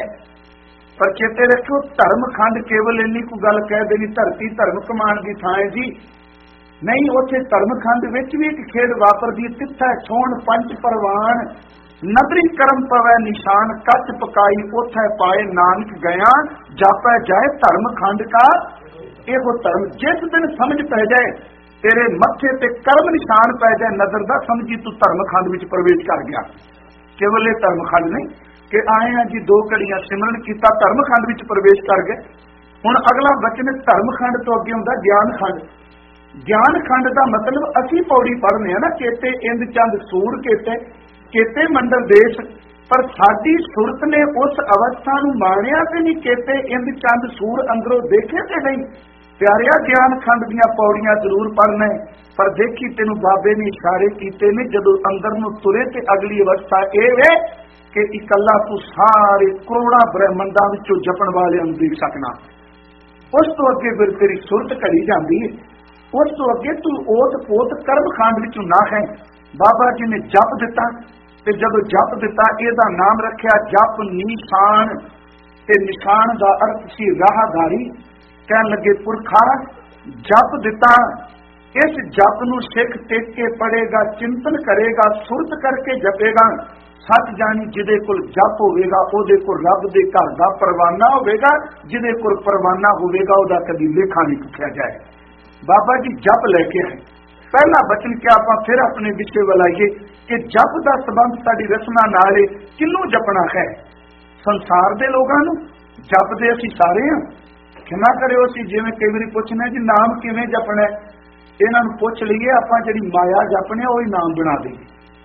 पर चेते रखो धर्मखंड केवल इन्नी को गल कह देनी धरती धर्म कमान की थां है जी नहीं। उत्थे धर्मखंड विच भी एक खेड वापरदी, तिथा सोहण पंच परवान नदरी करम पवै निशान कच पकाई उथे पाए नानक गया जापै जाए धर्मखंड का एहो धर्म। जिस दिन समझ पै जाए तेरे मत्थे ते कर्म निशान पै जाए नजर दा, समझी तू धर्मखंड विच प्रवेश कर गया। केवल ये धर्मखंड नहीं कि आए हैं जी 2 घड़ियां सिमरन किया धर्मखंड विच प्रवेश कर गए। हुण अगला वचन धर्मखंड तो अगे हुंदा ज्ञानखंड। ज्ञानखंड का मतलब असी पौड़ी पढ़ने ना, केते इंद चंद सूर केते केते मंडल देश, पर साडी सुरत ने उस अवस्था नूं माणिया ते नहीं। केते इंद चंद सूर अंदरों देखे ते नहीं। प्यारिया ज्ञानखंड दीयां पौड़ियां जरूर पढ़ना है, पर देखी तेनू बाबे ने इशारे कीते ने जदों अंदर नूं तुरे ते अगली अवस्था यह वे कि इकल्ला तू सारे करोड़ां ब्रह्मंडां विचों जपण वाले नूं देख सकना। उस तो अगे फिर तेरी सुरत घड़ी जाती है। उस तो अगे तू ओत पोत कर्मखंड विचों ना है। बाबा जी ने जप दिता ते जदों जप दिता इहदा नाम रखिया जप निशान। ते निशान का अर्थ सी राहदारी। कहन लगे पुरखा जप दिता, इस जप नूं सिख टेक के पढ़ेगा, चिंतन करेगा, सुरत करके जपेगा। सच जानी जिदे कोल जप होवेगा ओदे कोल रब दे घर दा परवाना होवेगा, जिदे कोल परवाना होवेगा ओदा कदी लेखा नहीं पुछया जाए। बाबा जी जप लैके आए। पहला बचन क्या आप फिर अपने विषय वाल आइए कि जप का संबंध साडी रचना नाल है। किनू जपना है? संसार दे लोगां नूं जपदे असीं सारे हां। क्षमा करियो असीं जिवें कई वारी पुछने जी नाम किवें जपना है, इन्हां नूं पुछ लईए आपां जिहड़ी माया जपने ओही नाम बना दईए।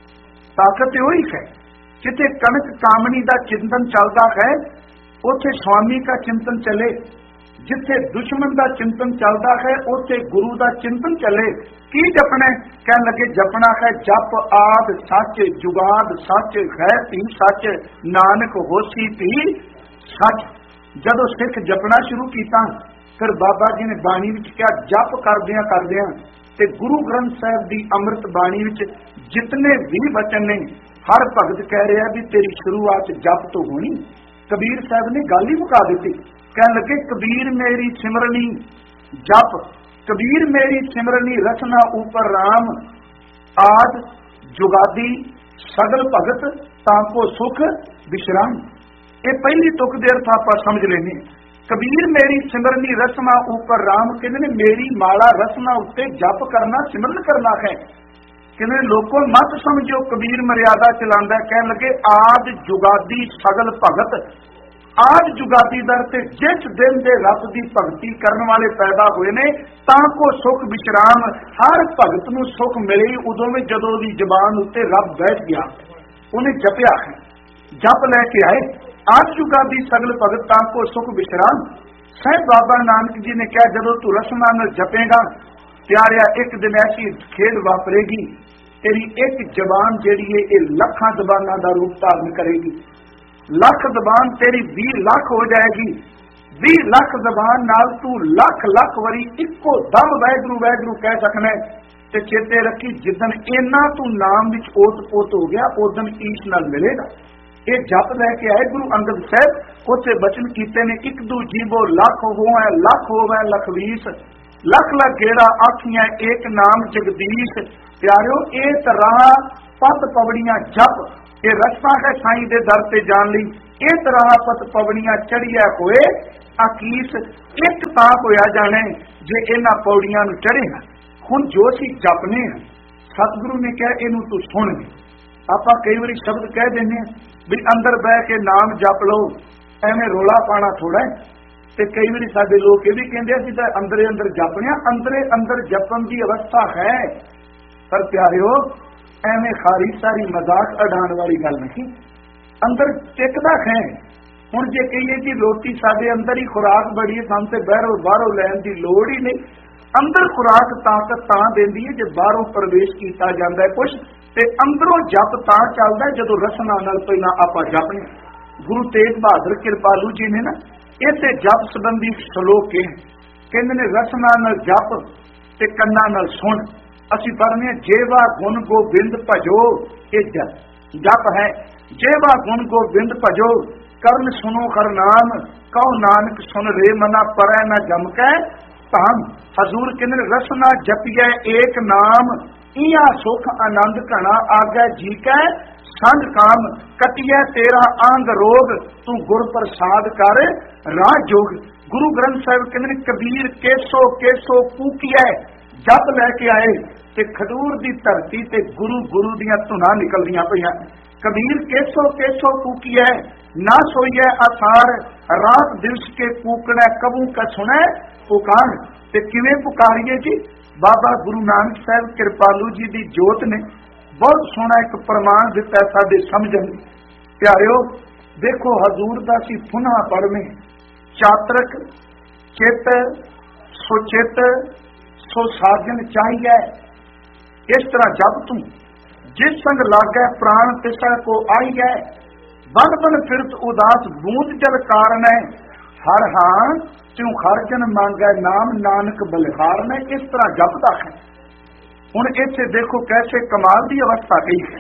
ताकत ओही है। जिथे कनक कामनी का चिंतन चलता है उथे स्वामी का चिंतन चले, जिथे दुश्मन का चिंतन चलता है उथे गुरु का चिंतन चले। की जपना? कह लगे जपना है जप आद सच जुगाद सच है धी सच नानक होसी धी सच। जदों सिख जपना शुरू किया फिर बाबा जी ने बाणी विच क्या जप करदियां ते गुरु ग्रंथ साहब की अमृत बाणी विच जितने भी वचन ने हर भगत कह रहा भी तेरी शुरुआत जप तो होनी। कबीर साहब ने गल ही मुका दी। कह लगे कबीर मेरी सिमरनी जप, कबीर मेरी सिमरनी रचना ऊपर राम आद जुगादी सगल भगत ताको सुख विश्राम। ये पहली तुक दे अर्थ आप समझ लेने। कबीर मेरी सिमरनी रचना ऊपर राम कहने मेरी माला रचना उत्ते जप करना सिमरन करना है। कहने लोगों मत समझो कबीर मर्यादा चलांदा। कह लगे आद जुगादी सगल भगत। आद जुगादी दर ते जिस दिन दे रब की भगती करने वाले पैदा हुए ने ताको सुख विश्राम। हर भगत नूं सुख मिले उदों में जदों दी जबान उत्ते रब बैठ गया, उन्हें जपया है, जप लैके आए। आद जुगादी सगल भगत ताको सुख विश्राम। साहिब बाबा नानक जी ने कहा जदों तू रसना नाल जपेगा प्यारिया एक दिन ऐसी खेड वापरेगी तेरी एक जबान जिहड़ी है ये लखां जबानां दा रूप धारण करेगी। लख जबान तेरी 20 लाख हो जाएगी। 20 लाख जबान नाल तू लख लख वारी इक्को दम वैगुरू वैगुरू कह सकना है। ते चेते रखी जिदन इन्ना तू नाम विच ओत पोत हो गया उदन ईश नाल मिलेगा। ਇਹ ਜਪ ਲੈ ਕੇ ਆਏ ਗੁਰੂ ਅੰਗਦ ਸਾਹਿਬ। ਉੱਥੇ ਬਚਨ ਕੀਤੇ ਨੇ, ਇੱਕ ਦੂ ਜੀਵੋ ਲੱਖ ਹੋਵੇ, ਲੱਖ ਹੋਵੇ ਲਖਵੀਸ, ਲੱਖ ਲੱਖ ਗੇੜਾ ਆਖੀਆਂ ਏਕ ਨਾਮ ਜਗਦੀਸ਼। ਪਿਆਰਿਓ, ਇਹ ਤਰ੍ਹਾਂ ਪਤ ਪਵੜੀਆਂ ਜਪ, ਇਹ ਰਸਤਾ ਹੈ ਸਾਈਂ ਦੇ ਦਰ ਤੇ ਜਾਣ ਲਈ। ਇਹ ਤਰ੍ਹਾਂ ਪਤ ਪਵੜੀਆਂ ਚੜੀਆਂ ਹੋਏ ਆਕੀਸ, ਇੱਕ ਤਾਂ ਹੋਇਆ ਜਾਣੇ ਜੇ ਇਹਨਾਂ ਪੌੜੀਆਂ ਨੂੰ ਚੜ੍ਹੇਗਾ। ਹੁਣ ਜੋ ਅਸੀਂ ਜਪਨੇ ਆ, ਸਤਿਗੁਰੂ ਨੇ ਕਿਹਾ ਇਹਨੂੰ ਤੂੰ ਸੁਣ। ਆਪਾਂ ਕਈ ਵਾਰੀ ਸ਼ਬਦ ਕਹਿ ਦਿੰਦੇ ਆ ਵੀ ਅੰਦਰ ਬਹਿ ਕੇ ਨਾਮ ਜਪ ਲਓ, ਐਵੇਂ ਰੋਲਾ ਪਾਣਾ ਥੋੜਾ। ਤੇ ਕਈ ਵਾਰੀ ਸਾਡੇ ਲੋਕ ਇਹ ਵੀ ਕਹਿੰਦੇ ਅਸੀਂ ਤਾਂ ਅੰਦਰੇ ਅੰਦਰ ਜਪਣੇ ਆ। ਅੰਦਰੇ ਅੰਦਰ ਜਪਣ ਦੀ ਅਵਸਥਾ ਹੈ, ਪਰ ਪਿਆਰਿਓ ਐਵੇਂ ਖਾਰੀ ਸਾਰੀ ਮਜ਼ਾਕ ਉਡਾਉਣ ਵਾਲੀ ਗੱਲ ਨਹੀਂ। ਅੰਦਰ ਟਿਕਦਾ ਹੈ। ਹੁਣ ਜੇ ਕਹੀਏ ਕਿ ਰੋਟੀ ਸਾਡੇ ਅੰਦਰ ਹੀ ਖੁਰਾਕ ਬੜੀ ਹੈ, ਸਾਨੂੰ ਤੇ ਬਾਹਰੋਂ ਲੈਣ ਦੀ ਲੋੜ ਹੀ ਨਹੀਂ। ਅੰਦਰ ਖੁਰਾਕ ਤਾਕਤ ਤਾਂ ਦਿੰਦੀ ਹੈ ਜੇ ਬਾਹਰੋਂ ਪ੍ਰਵੇਸ਼ ਕੀਤਾ ਜਾਂਦਾ ਹੈ ਕੁਛ, ਤੇ ਅੰਦਰੋਂ ਜਪ ਤਾਂ ਚੱਲਦਾ ਜਦੋਂ ਰਸਨਾ ਨਾਲ ਪਹਿਲਾਂ ਆਪਾਂ ਜਪਨੇ। ਗੁਰੂ ਤੇਗ ਬਹਾਦਰ ਕਿਰਪਾਲੂ ਜੀ ਨੇ ਨਾ ਇਸੇ ਜਪ ਸੰਬੰਧੀ ਸ਼ਲੋਕ ਕਹਿੰਦੇ ਨੇ, ਰਸਨਾ ਨਾਲ ਜਪ ਤੇ ਕੰਨਾਂ ਨਾਲ ਸੁਣ। ਅਸੀਂ ਪੜ੍ਹਨੇ ਜੇਵਾ ਗੁਣ ਗੋਬਿੰਦ ਭਜੋ, ਇਹ ਜਪ ਹੈ। ਜੇਵਾ ਗੁਣ ਗੋਬਿੰਦ ਭਜੋ, ਕਰਨ ਸੁਨੋ ਹਰ ਨਾਮ, ਕਹੋ ਨਾਨਕ ਸੁਨ ਰੇ ਮਨਾ ਪਰੈ ਨਾ ਜਮ ਕੈ ਧਾਮ। ਹਜ਼ੂਰ ਕਹਿੰਦੇ ਰਸਨਾ ਜਪੀਐ ਏਕ ਨਾਮ, ਇਹਾ ਸੁਖ ਆਨੰਦ ਘਣਾ ਆਗੈ ਜੀ ਕੈ ਸੰਗ ਕਾਮ। ਕਟਿਐ ਤੇਰਾ ਆਂਗ ਰੋਗ, ਤੂੰ ਗੁਰ ਪ੍ਰਸਾਦ ਕਰ ਰਾਹ ਜੋਗ। ਗੁਰੂ ਗ੍ਰੰਥ ਸਾਹਿਬ ਕਹਿੰਦੇ ਨੇ, ਕਬੀਰ ਕੇਸੋ ਕੇਸੋ ਕੂਕੀਐ, ਜਪ ਲੈ ਕੇ ਆਏ ਤੇ ਖਡੂਰ ਦੀ ਧਰਤੀ ਤੇ ਗੁਰੂ ਦੀਆਂ ਧੁਨਾਂ ਨਿਕਲਦੀਆਂ ਪਈਆਂ। ਕਬੀਰ ਕੇਸੋ ਕੇਸੋ ਕੂਕੀਐ, ਨਾ ਸੋਈਐ ਆਸਾਰ, ਰਾਤ ਦਿਵਸ ਕੇ ਕੂਕਣਾ ਕਬੂ ਕਾ ਸੁਣੈ ਪੁਕਾਰ। ਤੇ ਕਿਵੇਂ ਪੁਕਾਰੀਏ ਜੀ? ਬਾਬਾ ਗੁਰੂ ਨਾਨਕ ਸਾਹਿਬ ਕਿਰਪਾਲੂ ਜੀ ਦੀ ਜੋਤ ਨੇ ਬਹੁਤ ਸੋਹਣਾ ਇੱਕ ਪ੍ਰਮਾਣ ਦਿੱਤਾ ਸਾਡੇ ਸਮਝਣ। ਪਿਆਰਿਓ ਦੇਖੋ, ਹਜ਼ੂਰ ਦਾ ਸੀ ਪੁਨ੍ਹਾ ਪੜ੍ਹਵੇਂ, ਚਾਤਰਕ ਚਿੱਤ ਸੁਚਿਤ ਸੋ ਸਾਜਨ ਚਾਹੀਏ। ਇਸ ਤਰ੍ਹਾਂ ਜਪ ਤੂੰ ਜਿਸ ਸੰਗ ਲਾਗੈ ਪ੍ਰਾਣ ਤਿਸੈ ਕੋ ਆਈਐ, ਬਨ ਬਨ ਫਿਰਤ ਉਦਾਸ ਬੂੰਦ ਜਲ ਕਾਰਨ ਹੈ। ਹਰ ਹਾਂ ਤਿਉ ਖਰਜਨ ਮੰਗੈ ਨਾਮ, ਨਾਨਕ ਬਲਿਹਾਰਨ। ਇਸ ਤਰ੍ਹਾਂ ਜਪਦਾ ਹੈ। ਹੁਣ ਇੱਥੇ ਦੇਖੋ ਕੈਸੇ ਕਮਾਲ ਦੀ ਅਵਸਥਾ ਗਈ ਹੈ।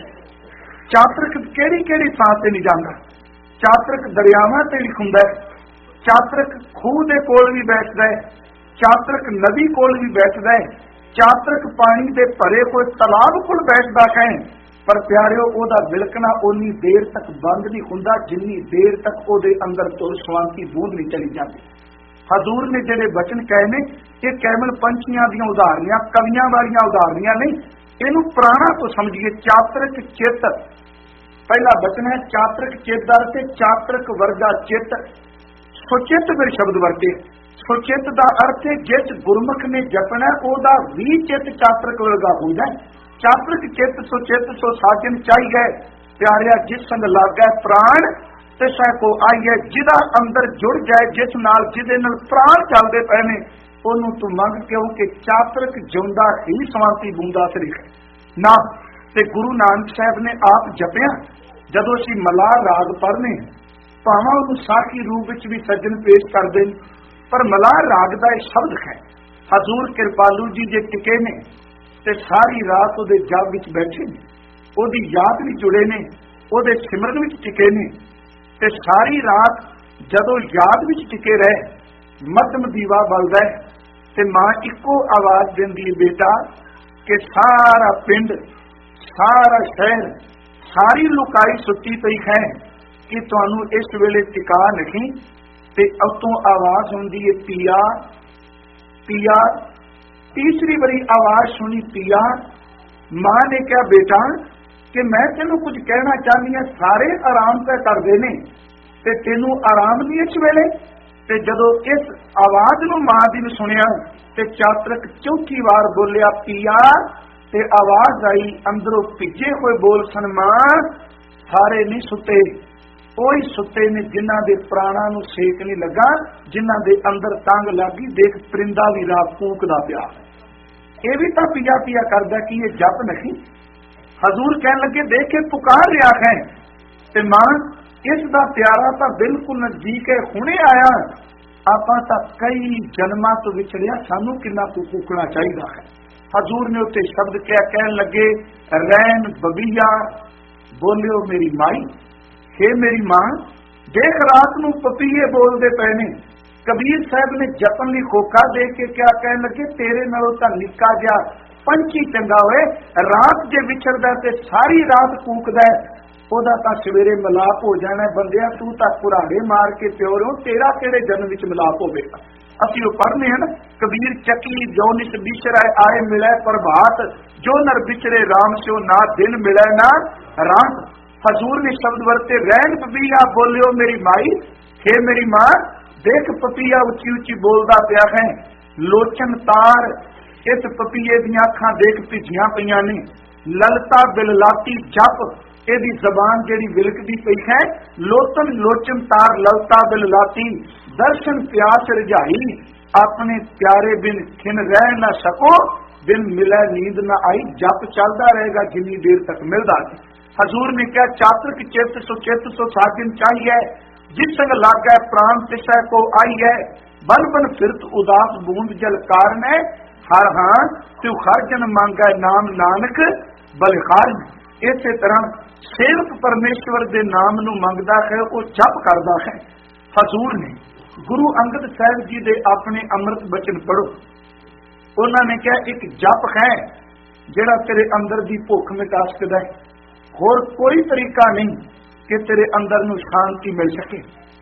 ਚਾਤਰਕ ਕਿਹੜੀ ਕਿਹੜੀ ਥਾਂ ਤੇ ਨਹੀਂ ਜਾਂਦਾ। ਚਾਤਰਕ ਦਰਿਆਵਾਂ ਤੇ ਵੀ ਹੁੰਦਾ ਹੈ, ਚਾਤਰਕ ਖੂਹ ਦੇ ਕੋਲ ਵੀ ਬੈਠਦਾ ਹੈ, ਚਾਤਰਕ ਨਦੀ ਕੋਲ ਵੀ ਬੈਠਦਾ ਹੈ, ਚਾਤਰਕ ਪਾਣੀ ਦੇ ਭਰੇ ਹੋਏ ਤਲਾਬ ਕੋਲ ਬੈਠਦਾ ਹੈ। ਪਰ ਪਿਆਰਿਓ ਉਹਦਾ ਵਿਲਕਣਾ ਉਨੀ ਦੇਰ ਤੱਕ ਬੰਦ ਨਹੀਂ ਹੁੰਦਾ ਜਿੰਨੀ ਦੇਰ ਤੱਕ ਉਹਦੇ ਅੰਦਰ ਤੁਰ ਸਵਾਂਤੀ ਬੂੰਦ ਨਹੀਂ ਚਲੀ ਜਾਂਦੀ। ਹਜ਼ੂਰ ਨੇ ਜਿਹੜੇ ਬਚਨ ਕਹੇ ਨੇ, ਇਹ ਕੇਵਲ ਪੰਛੀਆਂ ਦੀਆਂ ਉਦਾਹਰਣਾਂ, ਕਵੀਆਂ ਵਾਲੀਆਂ ਉਦਾਹਰਣਾਂ ਨਹੀਂ। ਇਹਨੂੰ ਪ੍ਰਾਣਾ ਤੋਂ ਸਮਝੀਏ। ਚਾਤਰਕ ਚਿੱਤ ਪਹਿਲਾ ਬਚਨ ਹੈ, ਚਾਤਰਕ ਚਿੱਤ ਦਾ ਅਰਥ ਚਾਤਰਕ ਵਰਗਾ ਚਿੱਤ। ਸੁਚਿੱਤ ਫਿਰ ਸ਼ਬਦ ਵਰਤੇ। ਸੁਚਿੱਤ ਦਾ ਅਰਥ ਹੈ ਜਿਸ ਗੁਰਮੁਖ ਨੇ ਜਪਣਾ ਉਹਦਾ ਵੀ ਚਿੱਤ ਚਾਤਰਕ ਵਰਗਾ ਹੋ ਜਾਏ। ਚਾਤਰਕ ਚਿੱਤ ਸੁਚਿੱਤ ਸੋ ਸਾਜਨ ਚਾਹੀਏ। ਪਿਆਰਿਆ ਜਿਸ ਸੰਗ ਲਾਗੈ ਪ੍ਰਾਣ ਤਿਸੈ ਕੋ ਆਈਐ, ਜਿਹਦਾ ਅੰਦਰ ਜੁੜ ਜਾਏ, ਜਿਸ ਨਾਲ ਜਿਹਦੇ ਨਾਲ ਪ੍ਰਾਣ ਚੱਲਦੇ ਪਏ ਨੇ, ਉਹਨੂੰ ਤੂੰ ਮੰਗ, ਕਿਉਂਕਿ ਚਾਤਰਕ ਜਿਉਂਦਾ ਹੀ ਸਵਾਂਤੀ ਬੂੰਦਾ ਸਰੀਖ ਨਾ। ਤੇ ਗੁਰੂ ਨਾਨਕ ਸਾਹਿਬ ਨੇ ਆਪ ਜਪਿਆ। ਜਦੋਂ ਅਸੀਂ ਮਲਾਹ ਰਾਗ ਪੜ੍ਹਨੇ, ਭਾਵਾਂ ਉਹਨੂੰ ਸਾਖੀ ਰੂਪ ਵਿੱਚ ਵੀ ਸੱਜਣ ਪੇਸ਼ ਕਰਦੇ ਨੇ, ਪਰ ਮਲਾਹ ਰਾਗ ਦਾ ਇਹ ਸ਼ਬਦ ਹੈ। ਹਜ਼ੂਰ ਕਿਰਪਾਲੂ ਜੀ ਜੇ ਟਿਕੇ ਨੇ ਤੇ ਸਾਰੀ ਰਾਤ ਉਹਦੇ ਜਪ ਵਿੱਚ ਬੈਠੇ ਨੇ, ਉਹਦੀ ਯਾਦ ਵਿੱਚ ਜੁੜੇ ਨੇ, ਉਹਦੇ ਸਿਮਰਨ ਵਿੱਚ ਟਿਕੇ ਨੇ। ਤੇ ਸਾਰੀ ਰਾਤ ਜਦੋਂ ਯਾਦ ਵਿੱਚ ਟਿਕੇ ਰਹੇ, ਮੱਧਮ ਦੀਵਾ ਬਲਦਾ ਹੈ ਤੇ ਮਾਂ ਇੱਕੋ ਆਵਾਜ਼ ਦਿੰਦੀ ਹੈ, ਬੇਟਾ ਕਿ ਸਾਰਾ ਪਿੰਡ, ਸਾਰਾ ਸ਼ਹਿਰ, ਸਾਰੀ ਲੁਕਾਈ ਸੁੱਤੀ ਪਈ ਹੈ ਕਿ ਤੁਹਾਨੂੰ ਇਸ ਵੇਲੇ ਟਿਕਾ ਨਹੀਂ। ਤੇ ਉਤੋਂ ਆਵਾਜ਼ ਹੁੰਦੀ ਹੈ, ਪੀਆ ਪੀਆ। ਤੀਸਰੀ ਵਾਰੀ ਆਵਾਜ਼ ਸੁਣੀ, ਪੀਆ। ਮਾਂ ਨੇ ਕਿਹਾ, ਬੇਟਾ ਕਿ ਮੈਂ ਤੈਨੂੰ ਕੁਝ ਕਹਿਣਾ ਚਾਹੁੰਦੀ ਹਾਂ, ਸਾਰੇ ਆਰਾਮ ਤਾਂ ਕਰਦੇ ਨੇ ਤੇ ਤੈਨੂੰ ਆਰਾਮ ਨਹੀਂ ਇਸ ਵੇਲੇ। ਤੇ ਜਦੋਂ ਇਸ ਆਵਾਜ਼ ਨੂੰ ਮਾਂ ਦੀ ਨੂੰ ਸੁਣਿਆ ਤੇ ਚਾਤਰਕ ਚੌਥੀ ਵਾਰ ਬੋਲਿਆ, ਪੀਆ। ਤੇ ਆਵਾਜ਼ ਆਈ ਅੰਦਰੋਂ ਭਿੱਜੇ ਹੋਏ ਬੋਲ ਸਨ, ਮਾਂ ਸਾਰੇ ਨਹੀਂ ਸੁੱਤੇ, ਉਹੀ ਸੁੱਤੇ ਨੇ ਜਿਨ੍ਹਾਂ ਦੇ ਪ੍ਰਾਣਾਂ ਨੂੰ ਸੇਕ ਨਹੀਂ ਲੱਗਾ, ਜਿਨ੍ਹਾਂ ਦੇ ਅੰਦਰ ਤੰਗ ਲੱਗੀ। ਦੇਖ ਪਰਿੰਦਾ ਵੀ ਰਾਤ ਕੂਕਦਾ ਪਿਆ, ਇਹ ਵੀ ਤਾਂ ਪੀਆ ਪੀਆ ਕਰਦਾ, ਕਿ ਇਹ ਜਪ ਨਹੀਂ। ਹਜ਼ੂਰ ਕਹਿਣ ਲੱਗੇ, ਦੇਖ ਕੇ ਪੁਕਾਰ ਰਿਹਾ ਹੈ ਤੇ ਮਾਂ ਇਸ ਦਾ ਪਿਆਰਾ ਤਾਂ ਬਿਲਕੁਲ ਨਜ਼ਦੀਕ ਹੈ, ਹੁਣੇ ਆਇਆ। ਆਪਾਂ ਤਾਂ ਕਈ ਜਨਮਾਂ ਤੋਂ ਵਿਛੜਿਆ, ਸਾਨੂੰ ਕਿੰਨਾ ਕੂਕਣਾ ਚਾਹੀਦਾ ਹੈ। ਹਜ਼ੂਰ ਨੇ ਉੱਤੇ ਸ਼ਬਦ ਕਿਹਾ, ਕਹਿਣ ਲੱਗੇ, ਰੈਣ ਬਬੀਆ ਬੋਲਿਓ ਮੇਰੀ ਮਾਈ, हे मेरी मां, देख रात नूं पपीए बोलते पे ने। कबीर साहब ने जपन ली खोखा दे के क्या कहन लगे, तेरे नालों तां निक्का जिहा पंछी चंगा होए, रात जे विचरदा ते सारी रात कूकदा है, ओदा तां सवेरे मिलाप हो जाना। बंदिया तू तां कुराड़े मार के प्यो रहो, तेरा किहड़े जन्म विच मिलाप होवेगा। असीं वो पढ़ने हैं ना, कबीर चकी जो निस बिछड़े आए मिले प्रभात, जो नर बिछड़े राम स्यो ना दिन मिले ना रात। हजूर ने शब्द वरते, रैन पपीया बोलियो मेरी माई, हे मेरी मां, देख पपीया उची उची बोलदा पिया है, लोचन तार इस पपीए दी अखां देख भिजियां पईयां ने, ललता बिललाती जप एदी जबान जेड़ी विलकदी पई है, लोचन लोचन तार ललता बिललाती, दर्शन प्यास रजाई, अपने प्यारे बिन खिन रह न सको, बिन मिले नींद न आई। जप चलता रहेगा जिन्नी देर तक मिलता है। हजूर ने क्या, चातुक चित्त सुचित सो सागिन चाहिए, जिस संग लागे प्राण तिसै को आई है, बन बन फिरत उदास बूंद जल कारण है, हर हां तू खर्जन मांगा नाम नानक बलिहार। इसे तरह सेवक परमेश्वर दे नाम नू मंगदा है, वो जप करदा है। हजूर ने गुरु अंगद साहब जी दे अपने अमृत बचन पढ़ो, उन्होंने क्या, एक जप है जिहड़ा तेरे अंदर दी भुख मिटा सकदा है, होर कोई तरीका नहीं कि तेरे अंदर नू शांति मिल सके।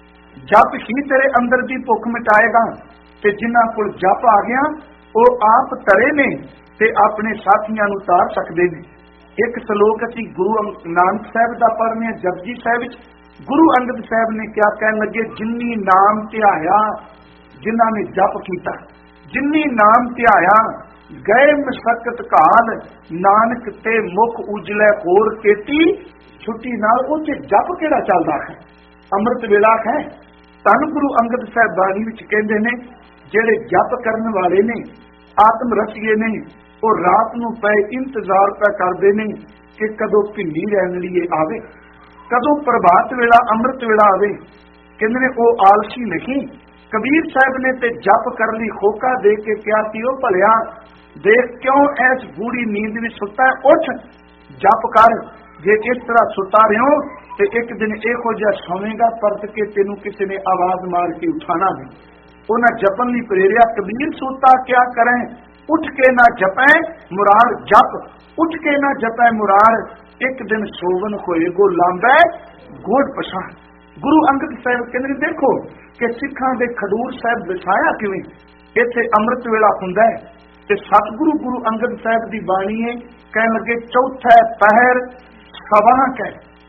जप ही तेरे अंदर दी भुख मिटाएगा। ते जिन्हां कोल जप आ गया, वो आप तरे ने ते अपने साथियां नू तार सकदे ने। एक सलोक असीं गुरु नानक साहब दा पढ़ने जपजी साहब विच, गुरु अंगद साहब ने क्या कहन लगे, जिन्नी नाम ध्याया, जिन्हां ने जप कीता, जिन्नी नाम ध्याया, गए मशक्कत काल, नानक ते मुख उजले होर केती छुट्टी नाल। उसे जप केड़ा चलदा है, अमृत वेला है। धन गुरु अंगद साहब बाणी विच कहंदे ने, जेड़े जप करन वाले ने, आत्म रसीए ने, वो रात नूं पए इंतजार पा करदे ने कि कदों भिंडी रैणलीए आवे, कदों प्रभात वेला अमृत वेला आवे। कहंदे ने वो आलसी नहीं। कबीर साहब ने ते जप कर ली खोखा दे के क्या सी, ओ भलिया देख क्यों ऐस बूढ़ी नींद में सुता है, उठ जप कर। जे इस तरह सुता रहो तो एक दिन इहो जिहा सोवेगा, परत के तेनू किसी ने आवाज मार के उठाना नहीं। उन्हें जपन ली प्रेरिया, कबीर सूता क्या करें, उठ के ना जपे मुरार जप, उठ के ना जपे मुरार, एक दिन सोवन होए गो लांबे गोड पछाण। गुरु अंगद साहब कहते देखो कि सिखां दे खडूर साहब विछाया किवें, इत्थे अमृत वेला हुंदा है ते सतगुरु गुरु अंगद साहब दी बाणी है। कहन लगे, चौथा पहर सवा कै,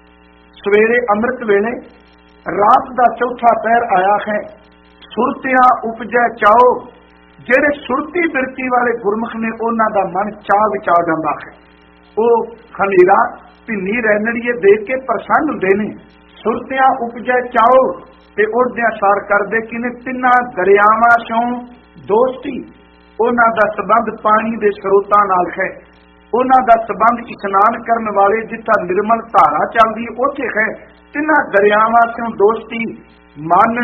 सवेरे अमृत वेले, रात दा चौथा पहर आया है। सुरतियां उपजै चाओ, जेड़े सुरती बिरती वाले गुरमुख ने, उन्हां दा मन चाह विच आ जांदा है। वो खमीरा भिन्नी रैनड़ीए देख के प्रसन्न हुंदे ने। सुरतियां उपजै चाओ ते उड़दियां सार करदे किने, तिन्हां दरियावां चों दोस्ती, उन्हां दा संबंध पानी दे स्रोतां नाल है। उन्हां दा संबंध इशनान करन वाले जिथा निर्मल धारा चलदी उत्थे है। तिन्हां दरियावां चों दोस्ती, मन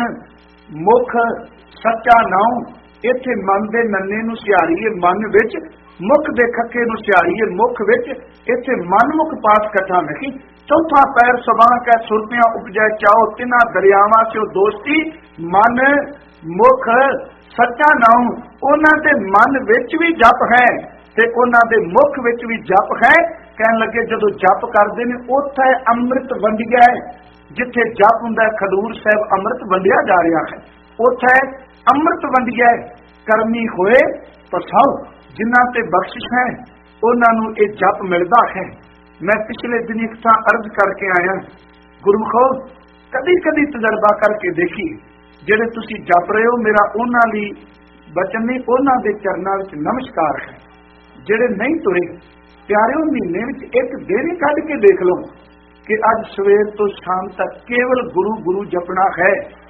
मुख सच्चा नाम, इत्थे मन दे नन्ने नूं सिहारीए मन विच, मुख दे खक्के नूं सिहारीए मुख विच, इत्थे मन मुख पास कथा नहीं। चौथा पैर सबां कै, सुरतियां उपजै चाओ, तिन्हां दरियावां चों दोस्ती, मन मुख सच्चा नाम। उन्हां दे मन विच भी जप है ते उन्हां दे मुख विच भी जप है। कहन लगे, जदों जप करदे ने उत्थे अमृत वंडिया है। जिथे जप हुंदा है, खडूर साहब अमृत वंडिया जा रहा है, उत्थे अमृत वंडिया है। करमी होए पसाओ, जिन्हां ते बख्शिश है उन्हां नूं इह जप मिलदा है। मैं पिछले दिन एक थां अर्ज करके आया, गुरमुखो कदी कदी तजर्बा करके देखी, जेड़े तुसी जप रहे हो, मेरा उन्हां लई बचन नहीं, उन्हां दे चरनां विच नमस्कार है। जेड़े नहीं तुरे, प्यारिओ महीने विच एक दिन ही कढ के देख लो कि अज सवेर तो शाम तक केवल गुरु गुरु जपना है,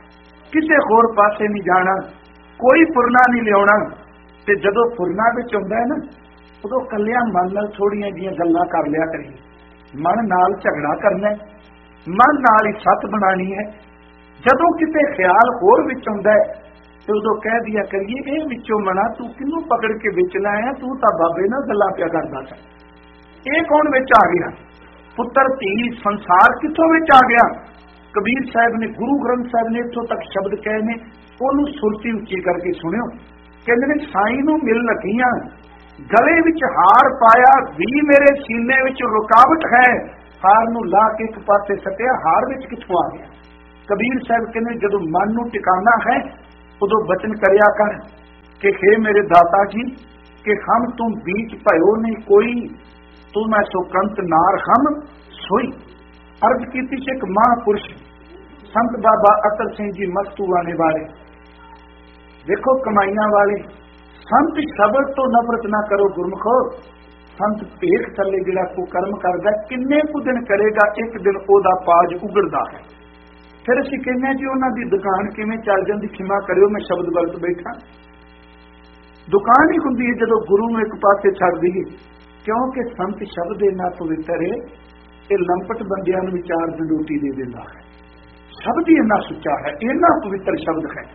किसी होर पासे नहीं जाना, कोई फुरना नहीं लियाना। ते जदों फुरना विच आउंदा है ना, उदों कल्लियां मन नाल थोड़ियां जिहियां गल्लां कर लिया करिए, मन नाल झगड़ा करना है, मन नाल ही सत बनानी है। जदों किते ख्याल होर विच आउंदा है तो उदों कह दिया करिए, इह विचों मना तू किनूं पकड़ के विच लाया, तू तां बाबे नाल गल्लां पिया करदा सी। इह कौन विच आ गया? पुत्र धी संसार कित्थों विच आ गया? ਕਬੀਰ ਸਾਹਿਬ ਨੇ, ਗੁਰੂ ਗ੍ਰੰਥ ਸਾਹਿਬ ਨੇ ਇੱਥੋਂ ਤੱਕ ਸ਼ਬਦ ਕਹੇ ਨੇ, ਉਹਨੂੰ ਸੁਰਤੀ ਉੱਚੀ ਕਰਕੇ ਸੁਣਿਓ। ਕਹਿੰਦੇ ਨੇ ਸਾਈਂ ਨੂੰ ਮਿਲ ਲੱਗੀਆਂ, ਗਲੇ ਵਿੱਚ ਹਾਰ ਪਾਇਆ ਵੀ ਮੇਰੇ ਸੀਨੇ ਵਿੱਚ ਰੁਕਾਵਟ ਹੈ, ਹਾਰ ਨੂੰ ਲਾ ਕੇ ਇੱਕ ਪਾਸੇ ਸੱਟਿਆ, ਹਾਰ ਵਿੱਚ ਕਿੱਥੋਂ ਆ ਗਿਆ। ਕਬੀਰ ਸਾਹਿਬ ਕਹਿੰਦੇ ਜਦੋਂ ਮਨ ਨੂੰ ਟਿਕਾਣਾ ਹੈ ਉਦੋਂ ਬਚਨ ਕਰਿਆ ਕਰ ਕਿ ਹੇ ਮੇਰੇ ਦਾਤਾ ਜੀ ਕਿ ਹਮ ਤੁਮ बीच भयो नहीं कोई, तू मैं सो कंत नार हम सोई। अर्ज की एक महापुरुष संत बाबा अटल सिंह जी मस्तू आने वाले, देखो कमाइया वाले संत शब्द तो नफरत ना करो गुरमुखो। संत भेख थले जिहड़ा को कर्म करदा किन्ने कु दिन करेगा, एक दिन ओदा पाज उगड़दा है। फिर असीं कहने जी उन्हां दी दुकान किवें चल जांदी, खिमा करियो मैं शब्द गलत बैठा। दुकान ही हुंदी है जदों गुरु नूं एक पासे छड्ड दईए, क्योंकि संत शब्द इन्ना पवित्र है कि लंपट बंदियां नूं विचार दी रोटी दे दिंदा है। शब्द ही इन्ना सुच्चा है, इन्ना पवित्र शब्द है।